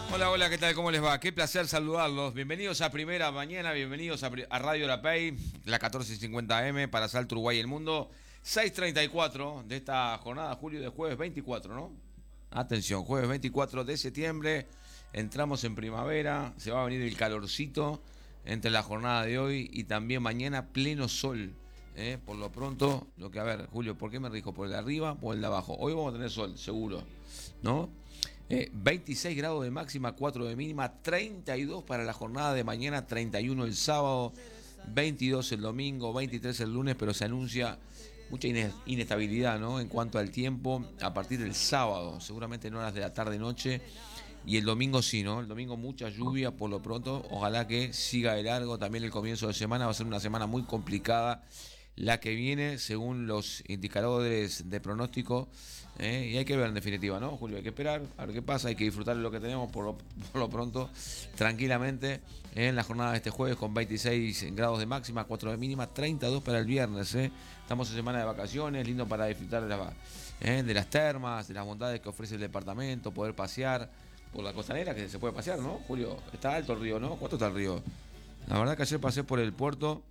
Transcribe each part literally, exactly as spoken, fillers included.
Hola, hola, ¿qué tal? ¿Cómo les va? Qué placer saludarlos. Bienvenidos a Primera Mañana, bienvenidos a, a Radio La Pay, la catorce cincuenta M para Salto Uruguay y el Mundo. seis treinta y cuatro de esta jornada, julio, de jueves veinticuatro, ¿no? Atención, jueves veinticuatro de septiembre, entramos en primavera, se va a venir el calorcito entre la jornada de hoy y también mañana pleno sol. ¿eh? Por lo pronto, lo que, a ver, Julio, ¿por qué me rijo? ¿Por el de arriba o el de abajo? Hoy vamos a tener sol, seguro, ¿no? Eh, veintiséis grados de máxima, cuatro de mínima, treinta y dos para la jornada de mañana, treinta y uno el sábado, veintidós el domingo, veintitrés el lunes, pero se anuncia mucha inestabilidad, ¿no? En cuanto al tiempo a partir del sábado, seguramente en horas de la tarde-noche, y el domingo sí, ¿no? El domingo mucha lluvia por lo pronto, ojalá que siga de largo, también el comienzo de semana va a ser una semana muy complicada la que viene según los indicadores de pronóstico, ¿eh? Y hay que ver en definitiva, ¿no, Julio? Hay que esperar a ver qué pasa, hay que disfrutar de lo que tenemos por lo, por lo pronto, tranquilamente, ¿eh? En la jornada de este jueves con veintiséis grados de máxima, cuatro de mínima, treinta y dos para el viernes, ¿eh? Estamos en semana de vacaciones, lindo para disfrutar de, la, ¿eh? de las termas, de las bondades que ofrece el departamento, poder pasear por la costanera, que se puede pasear, ¿no, Julio? Está alto el río, ¿no? ¿Cuánto está el río? La verdad que ayer pasé por el puerto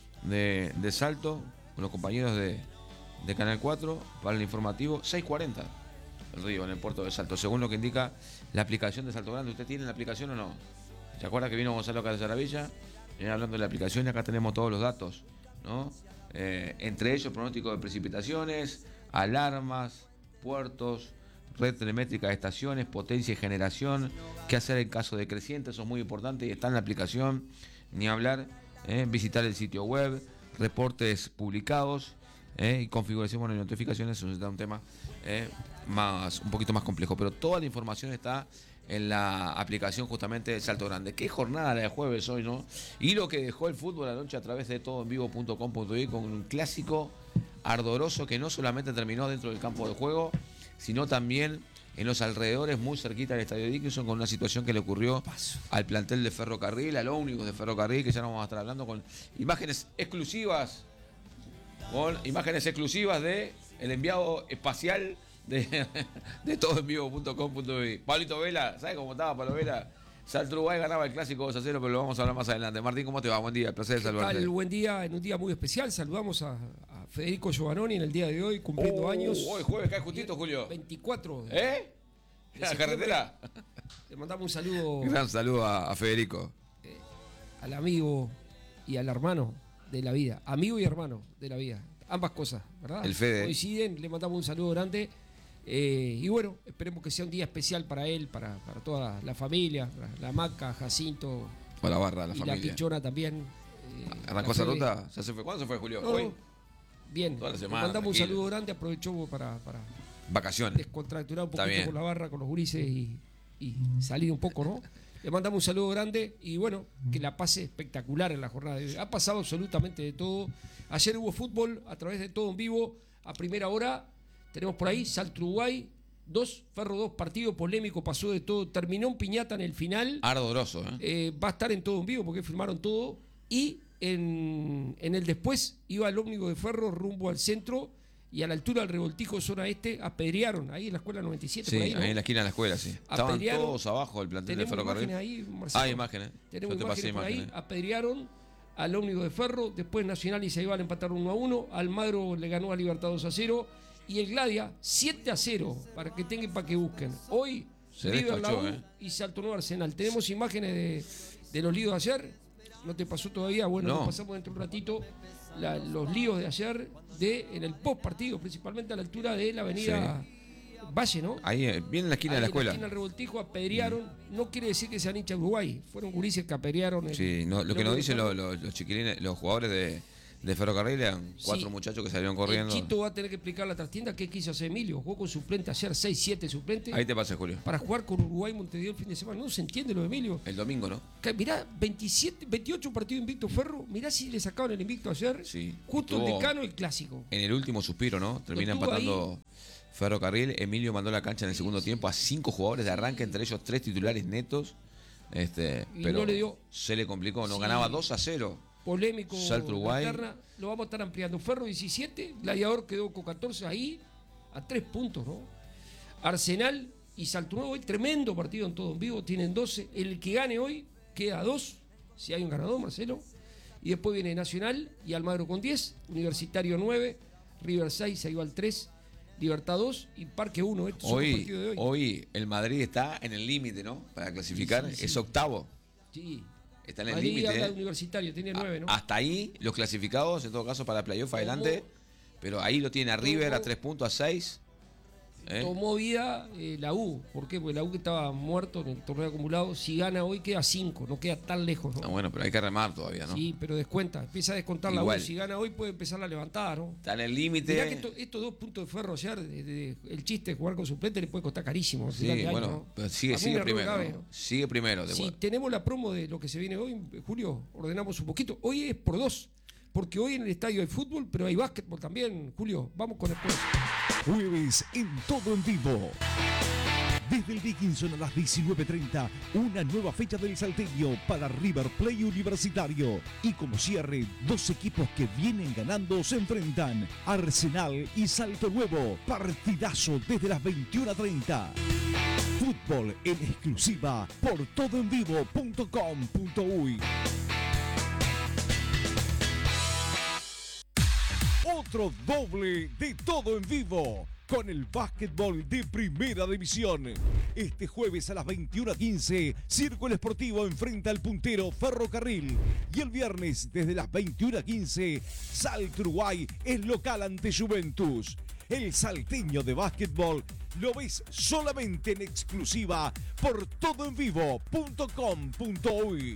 de, de Salto con los compañeros de, de Canal cuatro para el informativo. Seis cuarenta el río en el puerto de Salto, según lo que indica la aplicación de Salto Grande. ¿Usted tiene la aplicación o no? ¿Se acuerda que vino Gonzalo Casaravilla? Eh, hablando de la aplicación, y acá tenemos todos los datos, ¿no? Eh, entre ellos pronóstico de precipitaciones, alarmas, puertos, red telemétrica de estaciones, potencia y generación, qué hacer en caso de creciente, eso es muy importante y está en la aplicación, ni hablar, eh, visitar el sitio web, reportes publicados, eh, y configuración, bueno, y notificaciones, eso está un tema eh, más, un poquito más complejo, pero toda la información está en la aplicación justamente de Salto Grande. Qué jornada la de jueves hoy, ¿no? Y lo que dejó el fútbol anoche a través de todo en vivo punto com punto uy con un clásico ardoroso que no solamente terminó dentro del campo de juego, sino también en los alrededores, muy cerquita del Estadio Dickinson, con una situación que le ocurrió Paso. al plantel de Ferrocarril, a los únicos de Ferrocarril, que ya nos vamos a estar hablando con imágenes exclusivas, con imágenes exclusivas de el enviado espacial de, de todo en vivo punto com punto uy. Pablito Vela, ¿sabes cómo estaba Pablo Vela? Salto Uruguay ganaba el clásico dos a cero, pero lo vamos a hablar más adelante. Martín, ¿cómo te va? Buen día, el placer de saludarte. Tal, buen día, en un día muy especial. Saludamos a, a Federico Giovannoni en el día de hoy, cumpliendo oh, años. Hoy jueves, cae justito, Julio. veinticuatro. ¿Eh? ¿En la carretera? Le mandamos un saludo. Gran saludo a, a Federico. Eh, al amigo y al hermano de la vida. Amigo y hermano de la vida. Ambas cosas, ¿verdad? El Fede. Coinciden, le mandamos un saludo grande. Eh, y bueno, esperemos que sea un día especial para él, para, para toda la familia, la Maca, Jacinto, o la barra, la y familia. la Pichona también. Eh, ¿Arrancó esa ruta? ¿Ya se fue? ¿Cuándo se fue, Julio? No, ¿Hoy? Bien, toda la semana, le mandamos tranquilo. un saludo grande, aprovechó para, para vacaciones, descontracturar un poquito con la barra, con los gurises y, y salir un poco, ¿no? Le mandamos un saludo grande y bueno, que la pase espectacular en la jornada de hoy. Ha pasado absolutamente de todo. Ayer hubo fútbol a través de todo en vivo, a primera hora. Tenemos por ahí Salto Uruguay dos, Ferro dos, partido polémico, pasó de todo, terminó un piñata en el final. Ardoroso, ¿eh? Eh, va a estar en todo en vivo porque firmaron todo. Y en, en el después iba el ómnibus de Ferro rumbo al centro y a la altura del Revoltijo, zona este, apedrearon, ahí en la escuela noventa y siete. Sí, por ahí, ¿no? ahí en la esquina de la escuela, sí. Estaban todos abajo del plantel de Ferrocarril. Imágenes ahí, Marcelo. Ah, imágenes. Tenemos Yo te imágenes pasé por imágenes. ahí, apedrearon al ómnibus de Ferro, después Nacional y Ceibal empataron uno a uno, Almagro le ganó a Libertad dos a cero y el Gladia siete a cero, para que tengan, para que busquen. Hoy Se River despachó, la U eh. y Salto Nuevo Arsenal. Tenemos imágenes de, de los líos de ayer. ¿No te pasó todavía? Bueno, no. nos pasamos dentro de un ratito la, los líos de ayer de, en el post partido, principalmente a la altura de la avenida sí. Valle, ¿no? Ahí, bien en la esquina Ahí de la en escuela. En la esquina del Revoltijo apedrearon. Mm. No quiere decir que sean hinchas de Uruguay. Fueron gurises que apedrearon. El, sí, no, lo que nos dicen los, los, los chiquilines, los jugadores de, de Ferrocarril eran cuatro sí. muchachos que salieron corriendo. El Chito va a tener que explicar a la trastienda qué quiso hacer Emilio. Jugó con suplente ayer, seis siete suplentes. Ahí te pasé, Julio. Para jugar con Uruguay Montevideo el fin de semana. No se entiende lo de Emilio. El domingo, ¿no? Que, mirá, veintisiete, veintiocho partidos invicto Ferro. Mirá si le sacaban el invicto ayer. Sí. Justo el decano y el clásico. En el último suspiro, ¿no? Termina empatando ahí. Ferrocarril. Emilio mandó la cancha en el segundo tiempo a cinco jugadores de arranque, entre ellos tres titulares netos. Este, y pero no le dio. Se le complicó, no sí. ganaba dos a cero. Polémico. Salto Uruguay. Terna, lo vamos a estar ampliando. Ferro diecisiete, Gladiador quedó con catorce ahí, a tres puntos, ¿no? Arsenal Y Salto Nuevo hoy, tremendo partido en todo en vivo, tienen doce. El que gane hoy queda a dos, si hay un ganador, Marcelo. Y después viene Nacional y Almagro con diez, Universitario nueve, River seis, ahí va el tres, Libertad dos y Parque uno. Estos son los Hoy, partidos de hoy. hoy el Madrid está en el límite, ¿no? Para clasificar, Sí, sí, es sí. octavo. Sí. Está en el Madrid límite. habla ¿eh? de Universitario, tiene nueve, ¿no? Hasta ahí los clasificados, en todo caso para playoff Tomó- adelante. Pero ahí lo tiene a River tomó- a tres puntos, a seis. ¿eh? Tomó vida eh, la U. ¿Por qué? Porque la U, que estaba muerto en el torneo acumulado, si gana hoy queda cinco, no queda tan lejos, ¿no? Ah, bueno, pero hay que remar todavía, ¿no? Sí, pero descuenta, empieza a descontar Igual. la U. Si gana hoy puede empezar la levantada, ¿no? Está en el Mirá que límite. esto- estos dos puntos de Ferro ayer, de- de- el chiste de jugar con suplente le puede costar carísimo. Sí, final de año, bueno, ¿no? pero sigue, A mí sigue me re primero. cabe, ¿no? ¿no? Sigue primero. de Si acuerdo. tenemos la promo de lo que se viene hoy, Julio, ordenamos un poquito. Hoy es por dos, porque hoy en el estadio hay fútbol, pero hay básquetbol también, Julio. Vamos con el juego. Jueves en todo en vivo. Desde el Dickinson a las diecinueve treinta, una nueva fecha del Salteño para River Plate Universitario. Y como cierre, dos equipos que vienen ganando se enfrentan. Arsenal y Salto Nuevo. Partidazo desde las veintiuna treinta. Fútbol en exclusiva por todo en vivo punto com punto uy. Otro doble de todo en vivo con el básquetbol de primera división. Este jueves a las veintiuna quince, Círculo Esportivo enfrenta al puntero Ferrocarril. Y el viernes desde las veintiuna quince, Salto Uruguay es local ante Juventus. El salteño de básquetbol lo ves solamente en exclusiva por todo en vivo punto com punto uy.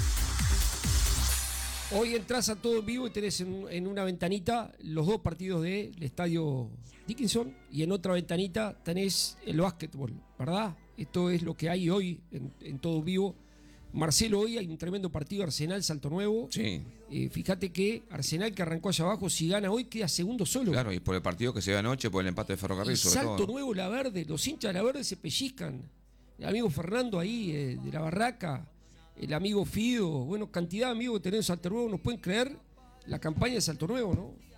Hoy entras a todo en vivo y tenés en, en una ventanita los dos partidos del estadio Dickinson y en otra ventanita tenés el básquetbol, ¿verdad? Esto es lo que hay hoy en, en todo en vivo. Marcelo, hoy hay un tremendo partido, Arsenal, Salto Nuevo. Sí, Eh, fíjate que Arsenal, que arrancó allá abajo, si gana hoy queda segundo solo. claro, y por el partido que se ve anoche, por el empate de Ferrocarril, Y sobre Salto todo. Nuevo, La Verde, los hinchas de La Verde se pellizcan. El amigo Fernando ahí, eh, de la Barraca, el amigo Fido, bueno, cantidad de amigos que tenemos en Salto Nuevo, nos pueden creer la campaña de Salto Nuevo, ¿no?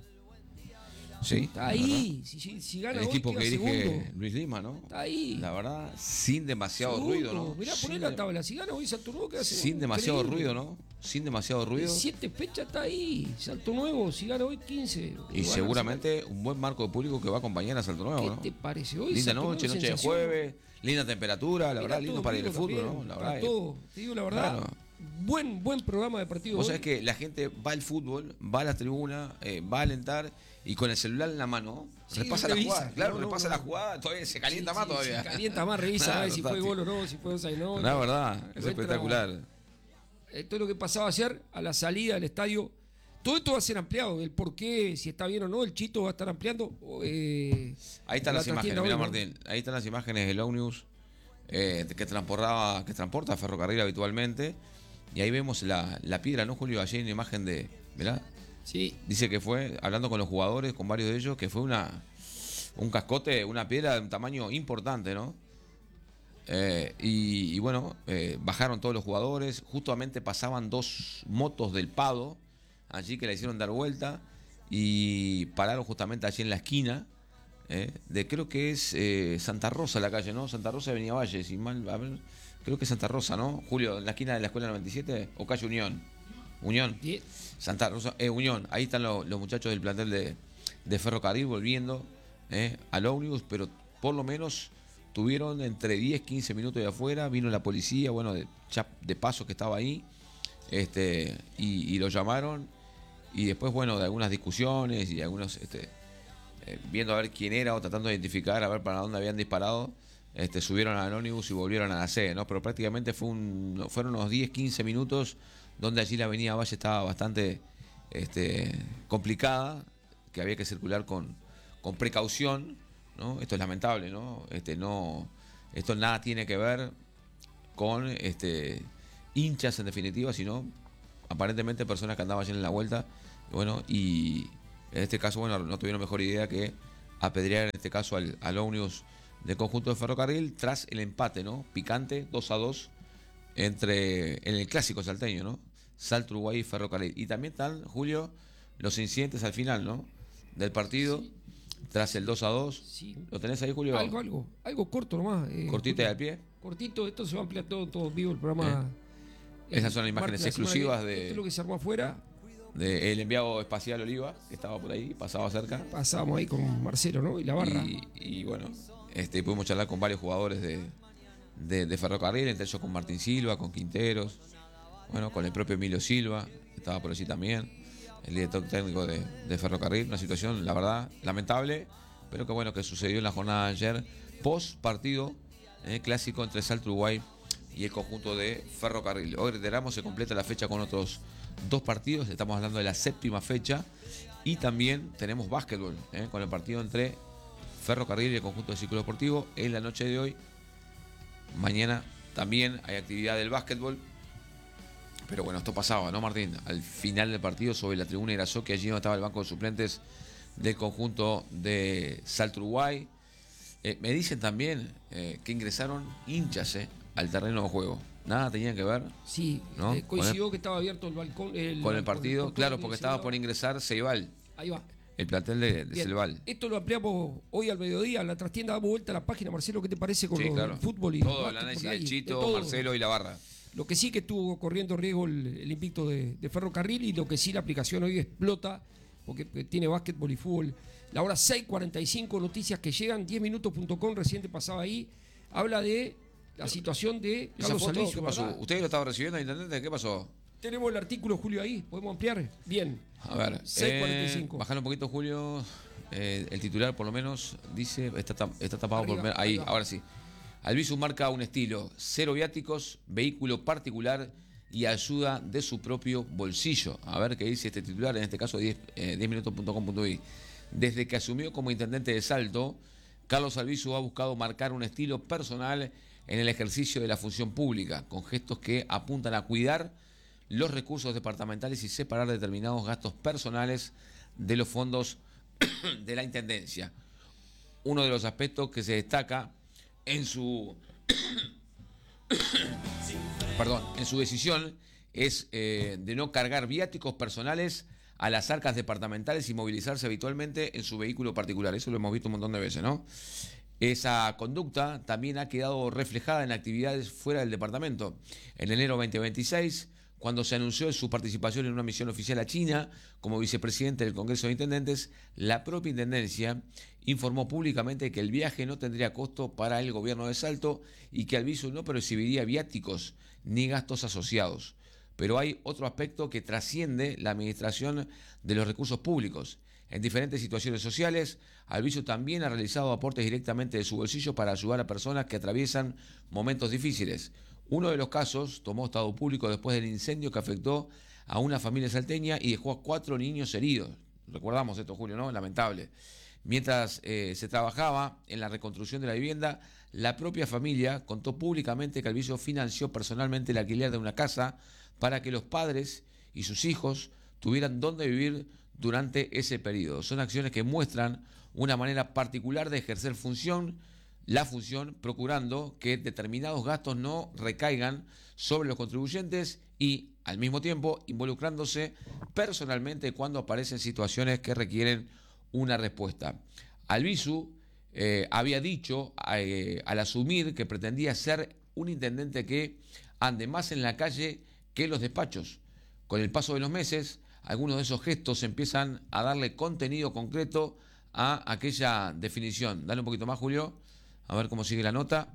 Sí, Está la ahí, si, si, si verdad. gana El hoy equipo queda que dirige segundo. Luis Lima, ¿no? Está ahí. La verdad, sin demasiado Segundo. ruido, ¿no? Mirá, Sin poné la de- tabla, si gana hoy Salto Nuevo queda segundo. Sin demasiado Increíble. ruido, ¿no? Sin demasiado En ruido. siete fechas está ahí, Salto Nuevo, si gana hoy quince. Y Igual, seguramente un buen marco de público que va a acompañar a Salto Nuevo, ¿qué ¿no? te parece hoy? Linda Salto noche, Nuevo, noche de sensación. jueves, linda temperatura, la Mirá, verdad, lindo todo para ir al vivo fútbol, también, ¿no? La para verdad. todo, te digo la verdad. Claro. Buen, buen programa de partido Vos hoy. sabés que la gente va al fútbol, va a la tribuna, eh, va a alentar y con el celular en la mano Sí, repasa la revisa, jugada. Claro, no, no, repasa no. la jugada, todavía se calienta Sí, más sí, todavía. se calienta más, revisa Claro, a ver si fue Tati. gol o no, si fue offside o no. La verdad, es Encuentra- espectacular. Esto es lo que pasaba ayer a la salida del estadio. Todo esto va a ser ampliado. El por qué, si está bien o no, el Chito va a estar ampliando. eh, Ahí están la las imágenes, trastienda mirá hoy, ¿no? Martín, ahí están las imágenes del Omnibus eh, que transportaba, que transporta Ferrocarril habitualmente. Y ahí vemos la, la piedra, ¿no, Julio? Allí hay una imagen de. Mirá, Sí, dice que fue, hablando con los jugadores, con varios de ellos, que fue una un cascote, una piedra de un tamaño importante, ¿no? Eh, y, y bueno, eh, bajaron todos los jugadores, justamente pasaban dos motos del Pado, allí que le hicieron dar vuelta, y pararon justamente allí en la esquina, eh, de creo que es eh, Santa Rosa la calle, ¿no? Santa Rosa de Avenida Valle, si mal, a ver, creo que es Santa Rosa, ¿no? Julio, en la esquina de la Escuela noventa y siete, o calle Unión. Unión. bien. Santa Rosa, eh, Unión, ahí están los, los muchachos del plantel de, de Ferrocarril volviendo eh, al ómnibus, pero por lo menos tuvieron entre diez, quince minutos de afuera, vino la policía, bueno, de, ya de paso que estaba ahí, este, y, y lo llamaron, y después, bueno, de algunas discusiones y algunos, este, eh, viendo a ver quién era o tratando de identificar, a ver para dónde habían disparado, este, subieron al ómnibus y volvieron a la sede, ¿no? Pero prácticamente fue un, fueron unos diez, quince minutos donde allí la avenida Valle estaba bastante este, complicada, que había que circular con, con precaución, ¿no? Esto es lamentable, ¿no? Este, no, esto nada tiene que ver con este, hinchas en definitiva, sino aparentemente personas que andaban allí en la vuelta, bueno, y en este caso, bueno, no tuvieron mejor idea que apedrear en este caso al, al ómnibus del conjunto de Ferrocarril tras el empate, ¿no? Picante, dos a dos, entre, en el clásico salteño, ¿no? Salto Uruguay y Ferrocarril. Y también están, Julio, los incidentes al final, ¿no? Del partido. tras el dos a dos. Sí. ¿Lo tenés ahí, Julio? Algo, algo, algo corto nomás. Eh, Cortita y al pie. Cortito, esto se va a ampliar todo, todo vivo el programa. Eh. Esas son imágenes exclusivas de... Esto es lo que se armó afuera. Del enviado espacial Oliva, que estaba por ahí, pasaba cerca. Pasábamos ahí con Marcelo, ¿no? Y la barra. Y, y bueno, este, pudimos charlar con varios jugadores de, de, de Ferrocarril, entre ellos con Martín Silva, con Quinteros, bueno, con el propio Emilio Silva, que estaba por allí también, el director técnico de, de Ferrocarril. Una situación, la verdad, lamentable, pero que bueno, que sucedió en la jornada de ayer, post partido eh, clásico entre Salto Uruguay y el conjunto de Ferrocarril. Hoy reiteramos, se completa la fecha con otros dos partidos, estamos hablando de la séptima fecha, y también tenemos básquetbol, ¿eh? con el partido entre Ferrocarril y el conjunto de Ciclo Deportivo en la noche de hoy. Mañana también hay actividad del básquetbol, pero bueno, esto pasaba, ¿no, Martín? Al final del partido, sobre la tribuna Irazó, que allí no estaba el banco de suplentes del conjunto de Salto Uruguay. Eh, me dicen también eh, que ingresaron hinchas eh, al terreno de juego. Nada tenían que ver. Sí, ¿no? eh, coincidió el, que estaba abierto el balcón. El, con el partido, el claro, porque estaba por ingresar Ceibal. Ahí va. El plantel de, de Ceibal. Esto lo ampliamos hoy al mediodía. En la trastienda damos vuelta a la página. Marcelo, ¿qué te parece con sí, lo claro. del fútbol? Y todo el análisis del Chito, Marcelo y la barra. Lo que sí que estuvo corriendo riesgo el, el invicto de, de Ferrocarril, y lo que sí la aplicación hoy explota, porque tiene básquetbol y fútbol. La hora seis cuarenta y cinco, noticias que llegan, diez minutos punto com, reciente pasaba ahí, habla de la situación de Carlos Albizu. ¿Qué pasó? ¿Ustedes lo estaban recibiendo en internet? ¿Qué pasó? Tenemos el artículo, Julio, ahí, ¿podemos ampliar? Bien. A ver, seis cuarenta y cinco. Eh, bajalo un poquito, Julio. Eh, el titular, por lo menos, dice, está, está tapado Arriba, por... Ahí, ahí ahora sí. Albizu marca un estilo, cero viáticos, vehículo particular y ayuda de su propio bolsillo. A ver qué dice este titular, en este caso diez minutos punto com punto uy. Desde que asumió como intendente de Salto, Carlos Albizu ha buscado marcar un estilo personal en el ejercicio de la función pública, con gestos que apuntan a cuidar los recursos departamentales y separar determinados gastos personales de los fondos de la intendencia. Uno de los aspectos que se destaca en su perdón, en su decisión es eh, de no cargar viáticos personales a las arcas departamentales y movilizarse habitualmente en su vehículo particular. Eso lo hemos visto un montón de veces, ¿no? Esa conducta también ha quedado reflejada en actividades fuera del departamento. En enero veinte veintiséis, cuando se anunció su participación en una misión oficial a China como vicepresidente del Congreso de Intendentes, la propia Intendencia informó públicamente que el viaje no tendría costo para el gobierno de Salto y que Albizu no percibiría viáticos ni gastos asociados. Pero hay otro aspecto que trasciende la administración de los recursos públicos. En diferentes situaciones sociales, Albizu también ha realizado aportes directamente de su bolsillo para ayudar a personas que atraviesan momentos difíciles. Uno de los casos tomó estado público después del incendio que afectó a una familia salteña y dejó a cuatro niños heridos. Recordamos esto, Julio, ¿no? Lamentable. Mientras eh, se trabajaba en la reconstrucción de la vivienda, la propia familia contó públicamente que Albizu financió personalmente el alquiler de una casa para que los padres y sus hijos tuvieran dónde vivir durante ese periodo. Son acciones que muestran una manera particular de ejercer función, la función, procurando que determinados gastos no recaigan sobre los contribuyentes y, al mismo tiempo, involucrándose personalmente cuando aparecen situaciones que requieren una respuesta. Albizu eh, había dicho eh, al asumir que pretendía ser un intendente que ande más en la calle que en los despachos. Con el paso de los meses, algunos de esos gestos empiezan a darle contenido concreto a aquella definición. Dale un poquito más, Julio, a ver cómo sigue la nota.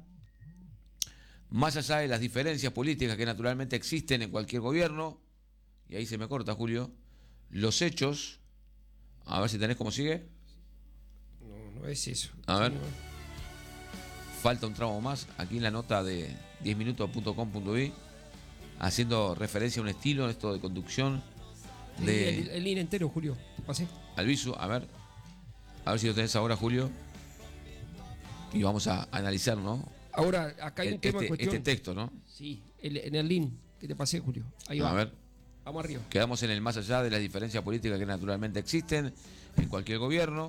Más allá de las diferencias políticas que naturalmente existen en cualquier gobierno, y ahí se me corta, Julio, los hechos, a ver si tenés cómo sigue. No, no es eso. A ver. Falta un tramo más, aquí en la nota de diez minutos punto com punto uy, haciendo referencia a un estilo, esto de conducción. De el, el link entero, Julio. Pasé. Albizu, a ver. A ver si lo tenés ahora, Julio. Y vamos a analizar, ¿no? Ahora, acá hay un este, tema en cuestión. Este texto, ¿no? Sí, el, en el link que te pasé, Julio. Ahí va. A ver. Vamos arriba. Quedamos en el más allá de las diferencias políticas que naturalmente existen en cualquier gobierno.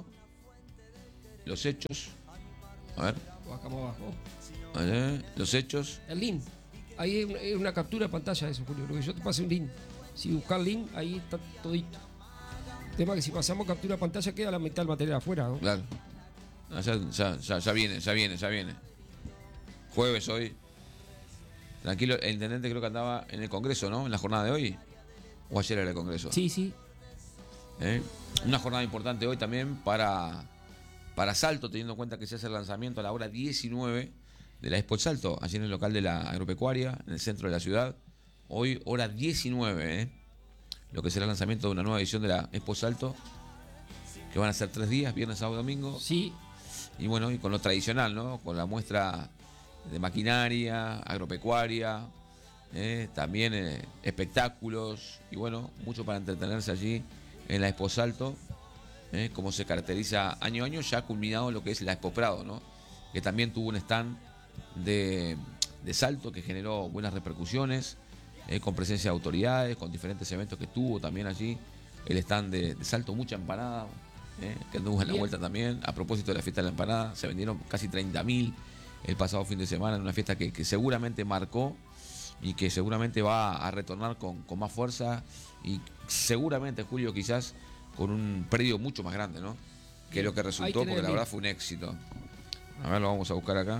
Los hechos. A ver. Acá más abajo. A ver. Los hechos. El link. Ahí es una, es una captura de pantalla de eso, Julio. Lo que yo te pasé un link. Si buscas link, ahí está todito. tema que si pasamos captura de pantalla queda la mitad del material afuera, ¿no? Claro. Ah, ya, ya, ya, ya viene, ya viene, ya viene. Jueves hoy. Tranquilo, el intendente creo que andaba en el Congreso, ¿no? En la jornada de hoy. ¿O ayer era el Congreso? Sí, sí. ¿Eh? Una jornada importante hoy también para, para Salto, teniendo en cuenta que se hace el lanzamiento a la hora diecinueve de la Expo Salto, allí en el local de la agropecuaria, en el centro de la ciudad. Hoy, hora diecinueve, ¿eh? Lo que será el lanzamiento de una nueva edición de la Expo Salto, que van a ser tres días, viernes, sábado y domingo. Sí. Y bueno, y con lo tradicional, ¿no? Con la muestra de maquinaria, agropecuaria, eh, también eh, espectáculos, y bueno, mucho para entretenerse allí en la Expo Salto, eh, como se caracteriza año a año, ya ha culminado lo que es la Expo Prado, ¿no? Que también tuvo un stand de, de Salto que generó buenas repercusiones, eh, con presencia de autoridades, con diferentes eventos que tuvo también allí, el stand de, de Salto, mucha empanada, eh, que anduvo en la vuelta también. A propósito de la fiesta de la empanada, se vendieron casi treinta mil el pasado fin de semana en una fiesta que, que seguramente marcó y que seguramente va a retornar con, con más fuerza y seguramente, Julio, quizás con un predio mucho más grande, ¿no? Que lo que resultó, porque la verdad fue un éxito. A ver, lo vamos a buscar acá.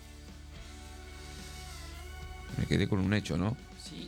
Me quedé con un hecho, ¿no? Sí.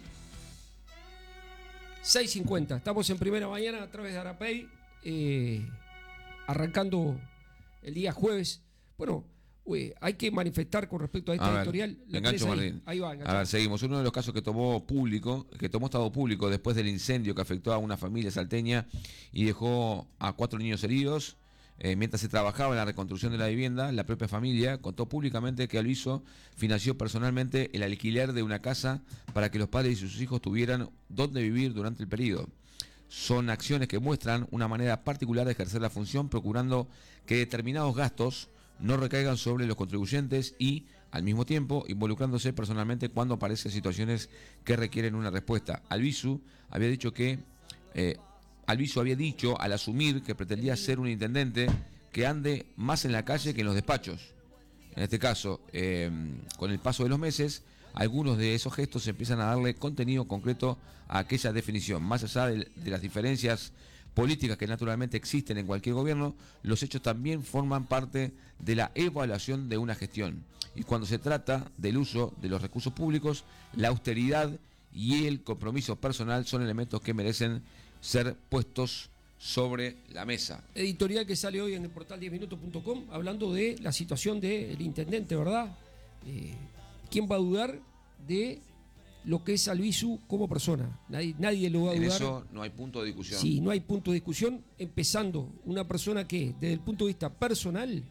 seis cincuenta. Estamos en primera mañana a través de Arapey. Eh, arrancando el día jueves. Bueno, uy, hay que manifestar con respecto a esta a editorial. Ver, engancho, ahí? Martín. Ahí va, a ver, seguimos. Uno de los casos que tomó público, que tomó estado público después del incendio que afectó a una familia salteña y dejó a cuatro niños heridos. Eh, mientras se trabajaba en la reconstrucción de la vivienda, la propia familia contó públicamente que Alviso financió personalmente el alquiler de una casa para que los padres y sus hijos tuvieran dónde vivir durante el periodo. Son acciones que muestran una manera particular de ejercer la función, procurando que determinados gastos no recaigan sobre los contribuyentes y, al mismo tiempo, involucrándose personalmente cuando aparecen situaciones que requieren una respuesta. Alviso había dicho que... Eh, Alviso había dicho, al asumir, que pretendía ser un intendente que ande más en la calle que en los despachos. En este caso, eh, con el paso de los meses, algunos de esos gestos empiezan a darle contenido concreto a aquella definición. Más allá de, de las diferencias políticas que naturalmente existen en cualquier gobierno, los hechos también forman parte de la evaluación de una gestión. Y cuando se trata del uso de los recursos públicos, la austeridad y el compromiso personal son elementos que merecen ser puestos sobre la mesa. Editorial que sale hoy en el portal diez minutos punto com hablando de la situación del intendente, ¿verdad? Eh, ¿Quién va a dudar de lo que es Alviso como persona? Nadie, nadie lo va a dudar. En eso no hay punto de discusión. Sí, no hay punto de discusión, empezando una persona que, desde el punto de vista personal,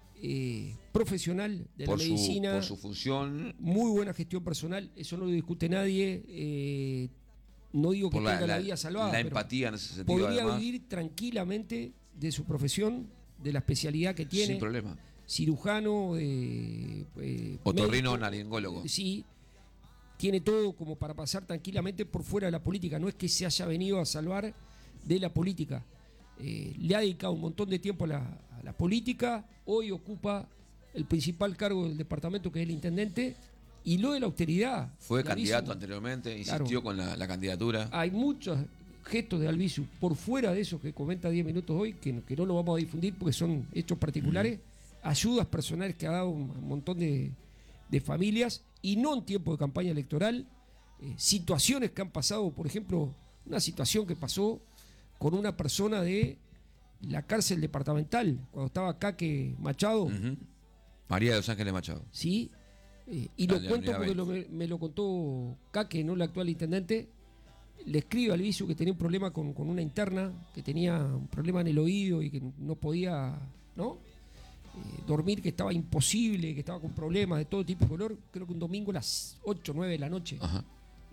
eh, profesional de por la su, medicina, por su función, muy buena gestión personal, eso no lo discute nadie. Eh, No digo que por la, tenga la, la vida salvada, la pero empatía en ese sentido, podría además, vivir tranquilamente de su profesión, de la especialidad que tiene. sin problema. Cirujano, eh, eh, otorrino, médico, naringólogo. Sí, tiene todo como para pasar tranquilamente por fuera de la política. No es que se haya venido a salvar de la política. Eh, le ha dedicado un montón de tiempo a la, a la política. Hoy ocupa el principal cargo del departamento, que es el intendente. Y lo de la austeridad. Fue candidato Alviso, anteriormente, insistió claro, con la, la candidatura. Hay muchos gestos de Alviso por fuera de esos que comenta diez minutos hoy, que, que no lo vamos a difundir porque son hechos particulares, uh-huh. Ayudas personales que ha dado un, un montón de, de familias, y no en tiempo de campaña electoral. Eh, situaciones que han pasado, por ejemplo, una situación que pasó con una persona de la cárcel departamental, cuando estaba Caque Machado. Uh-huh. María de los Ángeles Machado. Sí. Eh, y lo cuento porque lo, me, me lo contó Caque, ¿no? El actual intendente. Le escribe a Alviso que tenía un problema con, con una interna, que tenía un problema en el oído y que no podía, ¿no? Eh, dormir, que estaba imposible, que estaba con problemas de todo tipo de color. Creo que un domingo a las ocho o nueve de la noche. Ajá.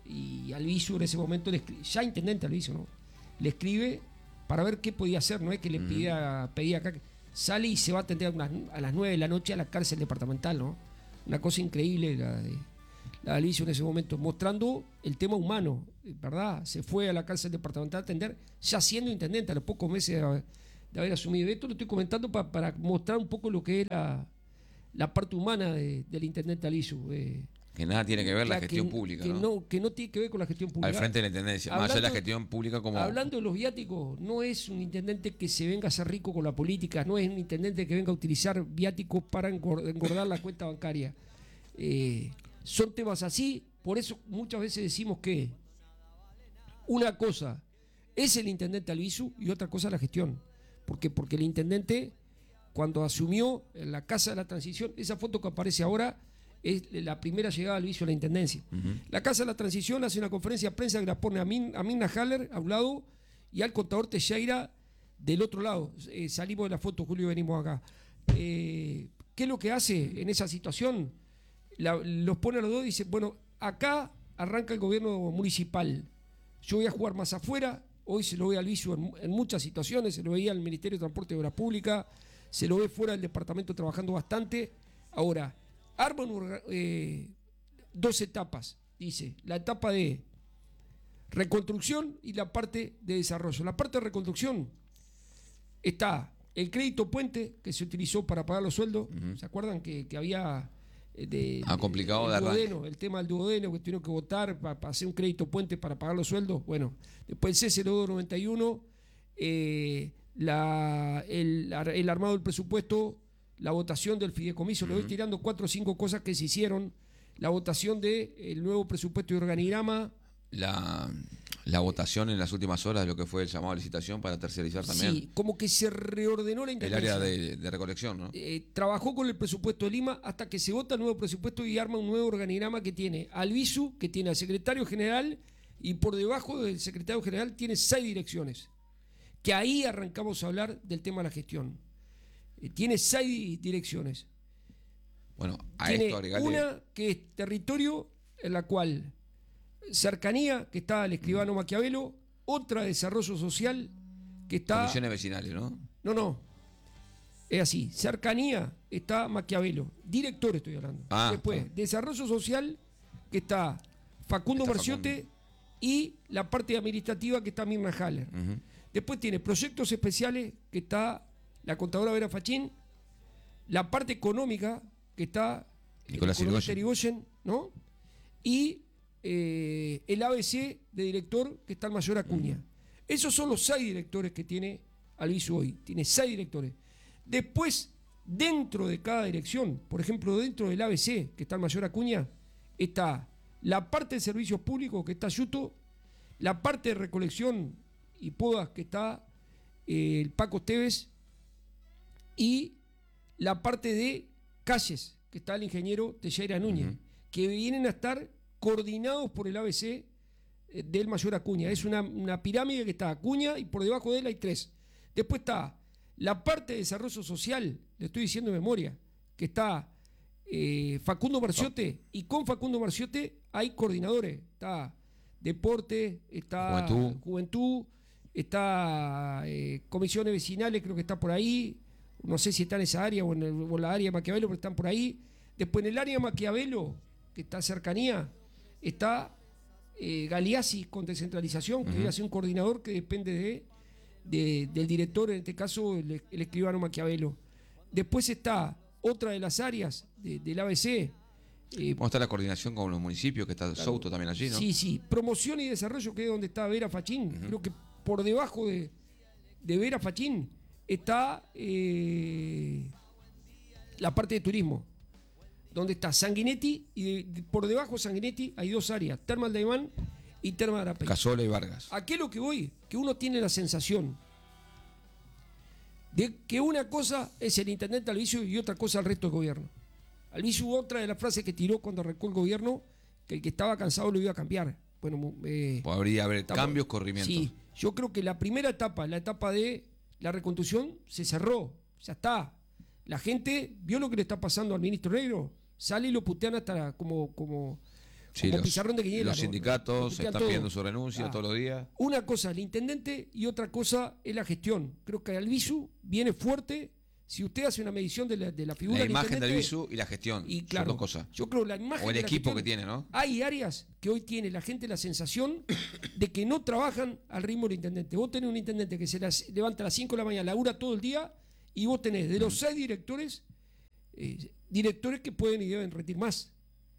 Y Alviso en ese momento, le escribe, ya intendente Alviso, ¿no? Le escribe para ver qué podía hacer, no es que le uh-huh. pedía, pedía Caque. Sale y se va a atender a, unas, a las nueve de la noche a la cárcel departamental, ¿no? Una cosa increíble la de, la de Alviso en ese momento, mostrando el tema humano, ¿verdad? Se fue a la cárcel departamental a atender, ya siendo intendente, a los pocos meses de, de haber asumido. Esto lo estoy comentando pa, para mostrar un poco lo que es la, la parte humana de, del intendente Alviso. Eh, Que nada tiene que ver la, la gestión que, pública, que ¿no? ¿no? Que no tiene que ver con la gestión pública. Al frente de la intendencia, hablando, más allá de la gestión pública como... Hablando de los viáticos, no es un intendente que se venga a hacer rico con la política, no es un intendente que venga a utilizar viáticos para engordar la cuenta bancaria. Eh, son temas así, por eso muchas veces decimos que una cosa es el intendente Albizu y otra cosa la gestión. ¿Por qué? Porque el intendente, cuando asumió en la Casa de la Transición, esa foto que aparece ahora es la primera llegada de Albizu a la intendencia. Uh-huh. La Casa de la Transición hace una conferencia de prensa que la pone a, Min, a Mirna Haller a un lado y al contador Teixeira del otro lado. Eh, salimos de la foto, Julio, y venimos acá. Eh, ¿Qué es lo que hace en esa situación? La, los pone a los dos y dice, bueno, acá arranca el gobierno municipal. Yo voy a jugar más afuera. Hoy se lo ve a Albizu en, en muchas situaciones, se lo veía al Ministerio de Transporte y Obras Públicas, se lo ve fuera del departamento trabajando bastante. Ahora, arman eh, dos etapas, dice, la etapa de reconstrucción y la parte de desarrollo. La parte de reconstrucción está el crédito puente que se utilizó para pagar los sueldos. Uh-huh. ¿Se acuerdan que, que había eh, de, ah, complicado el, de duodeno, el tema del duodeno, que tuvieron que votar para, para hacer un crédito puente para pagar los sueldos? Bueno, después el C cero dos noventa y uno, eh, la, el, el armado del presupuesto, la votación del fideicomiso, uh-huh. Le voy tirando cuatro o cinco cosas que se hicieron, la votación del nuevo presupuesto y organigrama. La, la votación en las últimas horas de lo que fue el llamado a licitación para tercerizar también. Sí, como que se reordenó la intendencia. El área de, de recolección, ¿no? Eh, trabajó con el presupuesto de Lima hasta que se vota el nuevo presupuesto y arma un nuevo organigrama que tiene al Albizu, que tiene al secretario general, y por debajo del secretario general tiene seis direcciones. Que ahí arrancamos a hablar del tema de la gestión. Eh, tiene seis direcciones. Bueno, a tiene esto agregarle... una que es territorio, en la cual cercanía, que está el escribano Maquiavelo, otra desarrollo social, que está... Comisiones vecinales, ¿no? No, no, es así, cercanía está Maquiavelo, director estoy hablando. Ah, Después, ah. desarrollo social, que está Facundo está Marciote, Facundo. Y la parte administrativa, que está Mirna Haller. Uh-huh. Después tiene proyectos especiales, que está la contadora Vera Fachín, la parte económica, que está Nicolás Irigoyen, ¿no? Y eh, el A B C de director, que está el mayor Acuña. Uh-huh. Esos son los seis directores que tiene Albizu hoy. Tiene seis directores. Después, dentro de cada dirección, por ejemplo, dentro del A B C, que está el mayor Acuña, está la parte de servicios públicos, que está Yuto, la parte de recolección y podas, que está eh, el Paco Esteves, y la parte de calles, que está el ingeniero Teixeira Núñez, uh-huh. que vienen a estar coordinados por el A B C eh, del mayor Acuña. Es una, una pirámide que está Acuña y por debajo de él hay tres. Después está la parte de desarrollo social, le estoy diciendo de memoria, que está eh, Facundo Marciote, y con Facundo Marciote hay coordinadores. Está deporte, está juventud, juventud está eh, comisiones vecinales, creo que está por ahí. No sé si está en esa área o en, el, o en la área de Maquiavelo, pero están por ahí. Después en el área de Maquiavelo, que está cercanía, está eh, Galeazzi con descentralización, que uh-huh. viene a ser un coordinador que depende de, de, del director, en este caso el, el escribano Maquiavelo. Después está otra de las áreas de, del A B C. Eh, ¿Cómo está la coordinación con los municipios? Que está claro, Souto también allí, ¿no? Sí, sí. Promoción y desarrollo, que es donde está Vera Fachín. Uh-huh. Creo que por debajo de, de Vera Fachín está eh, la parte de turismo, donde está Sanguinetti, y de, de, por debajo de Sanguinetti hay dos áreas, Termal de Aymán y Termal de Arapey. Casola y Vargas. ¿A qué es lo que voy? Que uno tiene la sensación de que una cosa es el intendente Albizu y otra cosa el resto del gobierno. Albizu, otra de las frases que tiró cuando arrancó el gobierno, que el que estaba cansado lo iba a cambiar. Bueno, eh, podría haber estamos, cambios, corrimientos. Sí, yo creo que la primera etapa, la etapa de la reconstrucción, se cerró, ya está. La gente vio lo que le está pasando al ministro Negro, sale y lo putean hasta como, como, sí, como los, pizarrón de quiniela. Los ¿no? sindicatos están todo. pidiendo su renuncia ah, todos los días. Una cosa el intendente y otra cosa es la gestión. Creo que Albizu viene fuerte. Si usted hace una medición de la, de la figura la imagen de Albizu y la gestión, y claro, son dos cosas. Yo creo la imagen o el de la equipo gestión, que tiene, ¿no? Hay áreas que hoy tiene la gente la sensación de que no trabajan al ritmo del intendente. Vos tenés un intendente que se las, levanta a las cinco de la mañana, labura todo el día, y vos tenés de los seis directores, eh, directores que pueden y deben rendir más.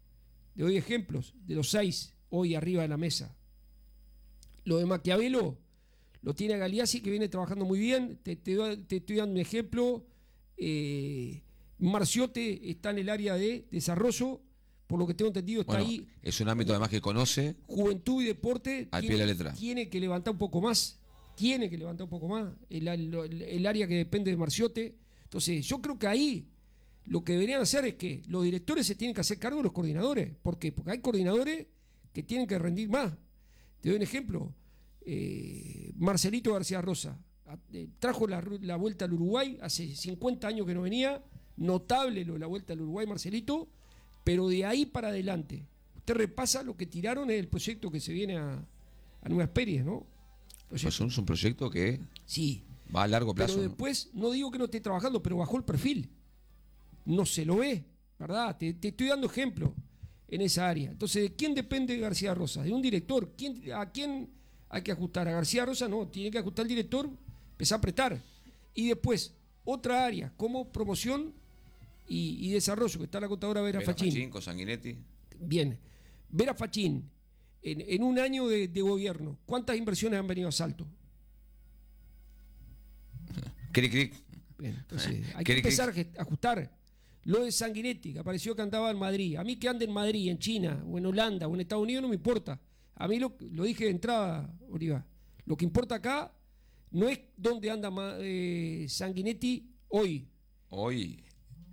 le doy ejemplos de los seis hoy arriba de la mesa. Lo de Maquiavelo lo tiene Galeazzi, que viene trabajando muy bien. Te, te, te estoy dando un ejemplo. Eh, Marciote está en el área de desarrollo, por lo que tengo entendido está bueno, ahí. Es un ámbito además que conoce. Juventud y deporte al tiene, pie de la letra. Tiene que levantar un poco más. Tiene que levantar un poco más el, el, el área que depende de Marciote. Entonces, yo creo que ahí lo que deberían hacer es que los directores se tienen que hacer cargo de los coordinadores. ¿Por qué? Porque hay coordinadores que tienen que rendir más. Te doy un ejemplo. Eh, Marcelito García Rosa eh, trajo la, la vuelta al Uruguay, hace cincuenta años que no venía. Notable lo de la vuelta al Uruguay, Marcelito. Pero de ahí para adelante, usted repasa lo que tiraron en el proyecto que se viene a, a Nueva Experiencia, ¿no? Pues es un proyecto que sí, va a largo plazo. Pero después, no, no digo que no esté trabajando, pero bajó el perfil. No se lo ve, ¿verdad? Te, te estoy dando ejemplo en esa área. Entonces, ¿de quién depende García Rosa? De un director. ¿Quién, ¿A quién hay que ajustar? ¿A García Rosa? No, tiene que ajustar el director, empezar a apretar. Y después, otra área, como promoción y, y desarrollo, que está la contadora Vera, Vera Fachín. Fachín con Sanguinetti. Bien. Vera Fachín, en, en un año de, de gobierno, ¿cuántas inversiones han venido a Salto? Cric, cric. Bien, entonces, hay que empezar a ajustar. Lo de Sanguinetti, que apareció que andaba en Madrid. A mí que ande en Madrid, en China, o en Holanda, o en Estados Unidos, no me importa. A mí lo, lo dije de entrada, Oliva. Lo que importa acá no es dónde anda eh, Sanguinetti hoy. Hoy,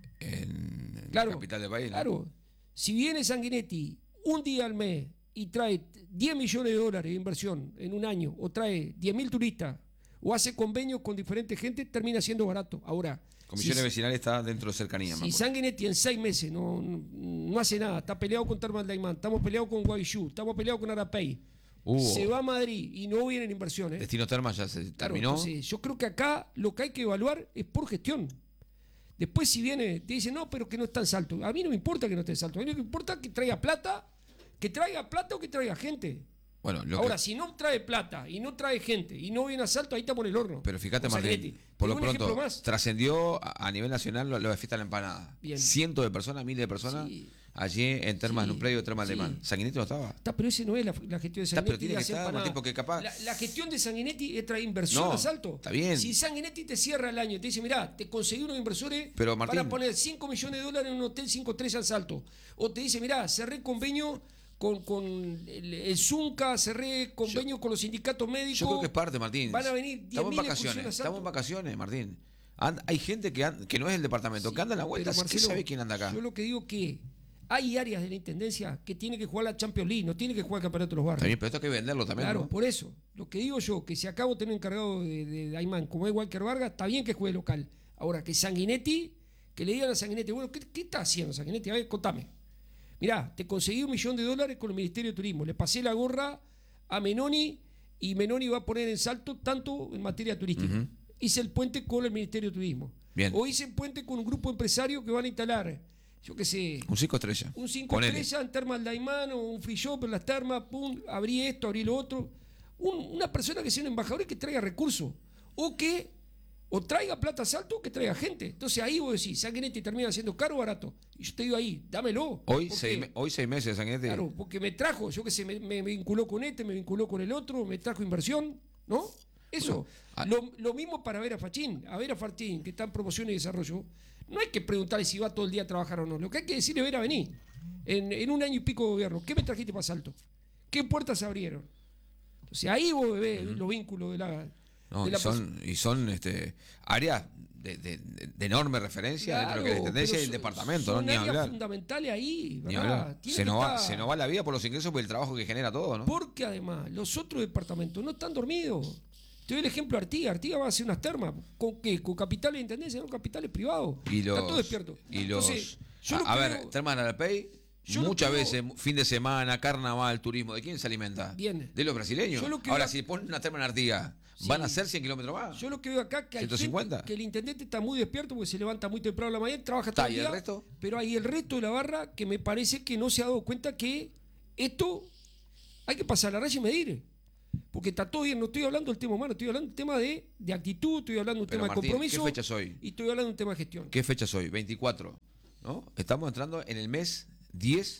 en claro, la capital del país, ¿no? Claro. Si viene Sanguinetti un día al mes y trae diez millones de dólares de inversión en un año, o trae diez mil turistas, o hace convenios con diferentes gente, termina siendo barato. Ahora, Comisiones si, Vecinales está dentro de cercanía. Si Sanguinetti en seis meses no, no, no hace nada, está peleado con Termal Daimán, estamos peleados con Guayú, estamos peleados con Arapey, uh, se va a Madrid y no vienen inversiones. Destino Termas ya se claro, terminó. Entonces, yo creo que acá lo que hay que evaluar es por gestión. Después si viene, te dice, no, pero que no está en Salto. A mí no me importa que no esté en Salto, a mí no me importa que traiga plata, que traiga plata o que traiga gente. Bueno, lo Ahora, que... si no trae plata y no trae gente y no viene a Salto, ahí estamos en el horno. Pero fíjate, Martín, por lo pronto trascendió a, a nivel nacional lo, lo de Fiesta de la Empanada. Bien. Cientos de personas, miles de personas, sí, allí en Termas, sí, en un predio de Termas sí. Alemán. ¿Sanguinetti no estaba? Está, pero ese no es la, la gestión de Sanguinetti. Está, pero tiene que estar, Martín, porque capaz... La, la gestión de Sanguinetti es traer inversión no, a Salto. Está bien. Si Sanguinetti te cierra el año y te dice, mirá, te conseguí unos inversores pero, Martín, para poner cinco millones de dólares en un hotel cinco estrellas al Salto. O te dice, mirá, cerré convenio con, con el, el Zunca, cerré convenio yo, con los sindicatos médicos. Yo creo que es parte, Martín. Van a venir diez mil vacaciones. Estamos en vacaciones, Martín. And, hay gente que, and, que no es el departamento, sí, que anda en la vuelta. Marcelo, ¿qué sabe quién anda acá? Yo lo que digo que hay áreas de la Intendencia que tiene que jugar la Champions League, no tiene que jugar el Campeonato de los Barrios. También, pero esto hay que venderlo también, claro, ¿no? Por eso. Lo que digo yo, que si acabo de tener encargado de, de Daimán, como es Walker Vargas, está bien que juegue local. Ahora, que Sanguinetti, que le digan a Sanguinetti, bueno, ¿qué, qué está haciendo Sanguinetti? A ver, contame. Mirá, te conseguí un millón de dólares con el Ministerio de Turismo. Le pasé la gorra a Menoni y Menoni va a poner en Salto tanto en materia turística. Uh-huh. Hice el puente con el Ministerio de Turismo. Bien. O hice el puente con un grupo empresario que van a instalar, yo qué sé... Un cinco estrellas. Un cinco estrellas en Termas Daimán o un free shop en las termas, pum, abrí esto, abrí lo otro. Un, una persona que sea un embajador y que traiga recursos. O que... O traiga plata a Salto o que traiga gente. Entonces ahí vos decís, Sanguinetti termina siendo caro o barato. Y yo te digo ahí, dámelo. Hoy, seis, hoy seis meses, Sanguinetti. Claro, porque me trajo, yo qué sé, me, me vinculó con este, me vinculó con el otro, me trajo inversión, ¿no? Eso. Bueno, lo, lo mismo para Vera Fachín. A Vera Fachín, que está en promoción y desarrollo, no hay que preguntarle si va todo el día a trabajar o no. Lo que hay que decirle, Vera, vení. En, en un año y pico de gobierno, ¿qué me trajiste para Salto? ¿Qué puertas se abrieron? Entonces ahí vos ves uh-huh. los vínculos de la... No, y, son, y son este áreas de, de, de enorme referencia claro, dentro de lo que es la tendencia del departamento, son ¿no? Ni hablar. Fundamentales ahí, Ni hablar. Se nos, va, se nos va la vida por los ingresos por el trabajo que genera todo, ¿no? Porque además los otros departamentos no están dormidos. Te doy el ejemplo de Artigas. Artigas va a hacer unas termas. ¿Con qué? ¿Con capitales de intendencia? No, capitales privados. Y los, está todo despierto. Y los, Entonces, yo a, lo a que ver, veo, termas de Arapey, muchas veces, fin de semana, carnaval, turismo, ¿de quién se alimenta? Bien. De los brasileños. Ahora, veo, si ponen una terma en Artigas, sí, ¿van a ser cien kilómetros más? Yo lo que veo acá que hay ciento cincuenta. Gente, que el intendente está muy despierto porque se levanta muy temprano a la mañana, trabaja todo el día. ¿Y el resto? Pero hay el resto de la barra que me parece que no se ha dado cuenta que esto hay que pasar la raya y medir. Porque está todo bien, no estoy hablando del tema humano, estoy hablando del tema de, de actitud, estoy hablando del tema Martín, de compromiso. ¿qué fecha es hoy? Y estoy hablando de un tema de gestión. ¿Qué fecha es hoy? veinticuatro, ¿no? Estamos entrando en el mes diez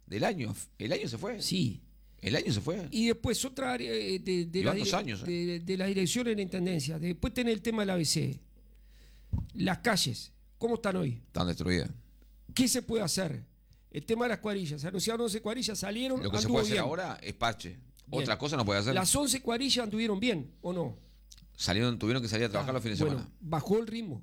del año. El año se fue. Sí. El año se fue. Y después otra área de, de, de, la, dos años, eh. de, de la dirección en la intendencia. Después tenés el tema del A B C. Las calles, ¿cómo están hoy? Están destruidas. ¿Qué se puede hacer? El tema de las cuadrillas. Se anunciaron once cuadrillas, salieron. Lo que se puede hacer bien. Ahora es parche. Bien. Otra cosa no puede hacer. ¿Las once cuadrillas anduvieron bien o no? Salieron, tuvieron que salir a trabajar ah, los fines de bueno, semana. Bajó el ritmo.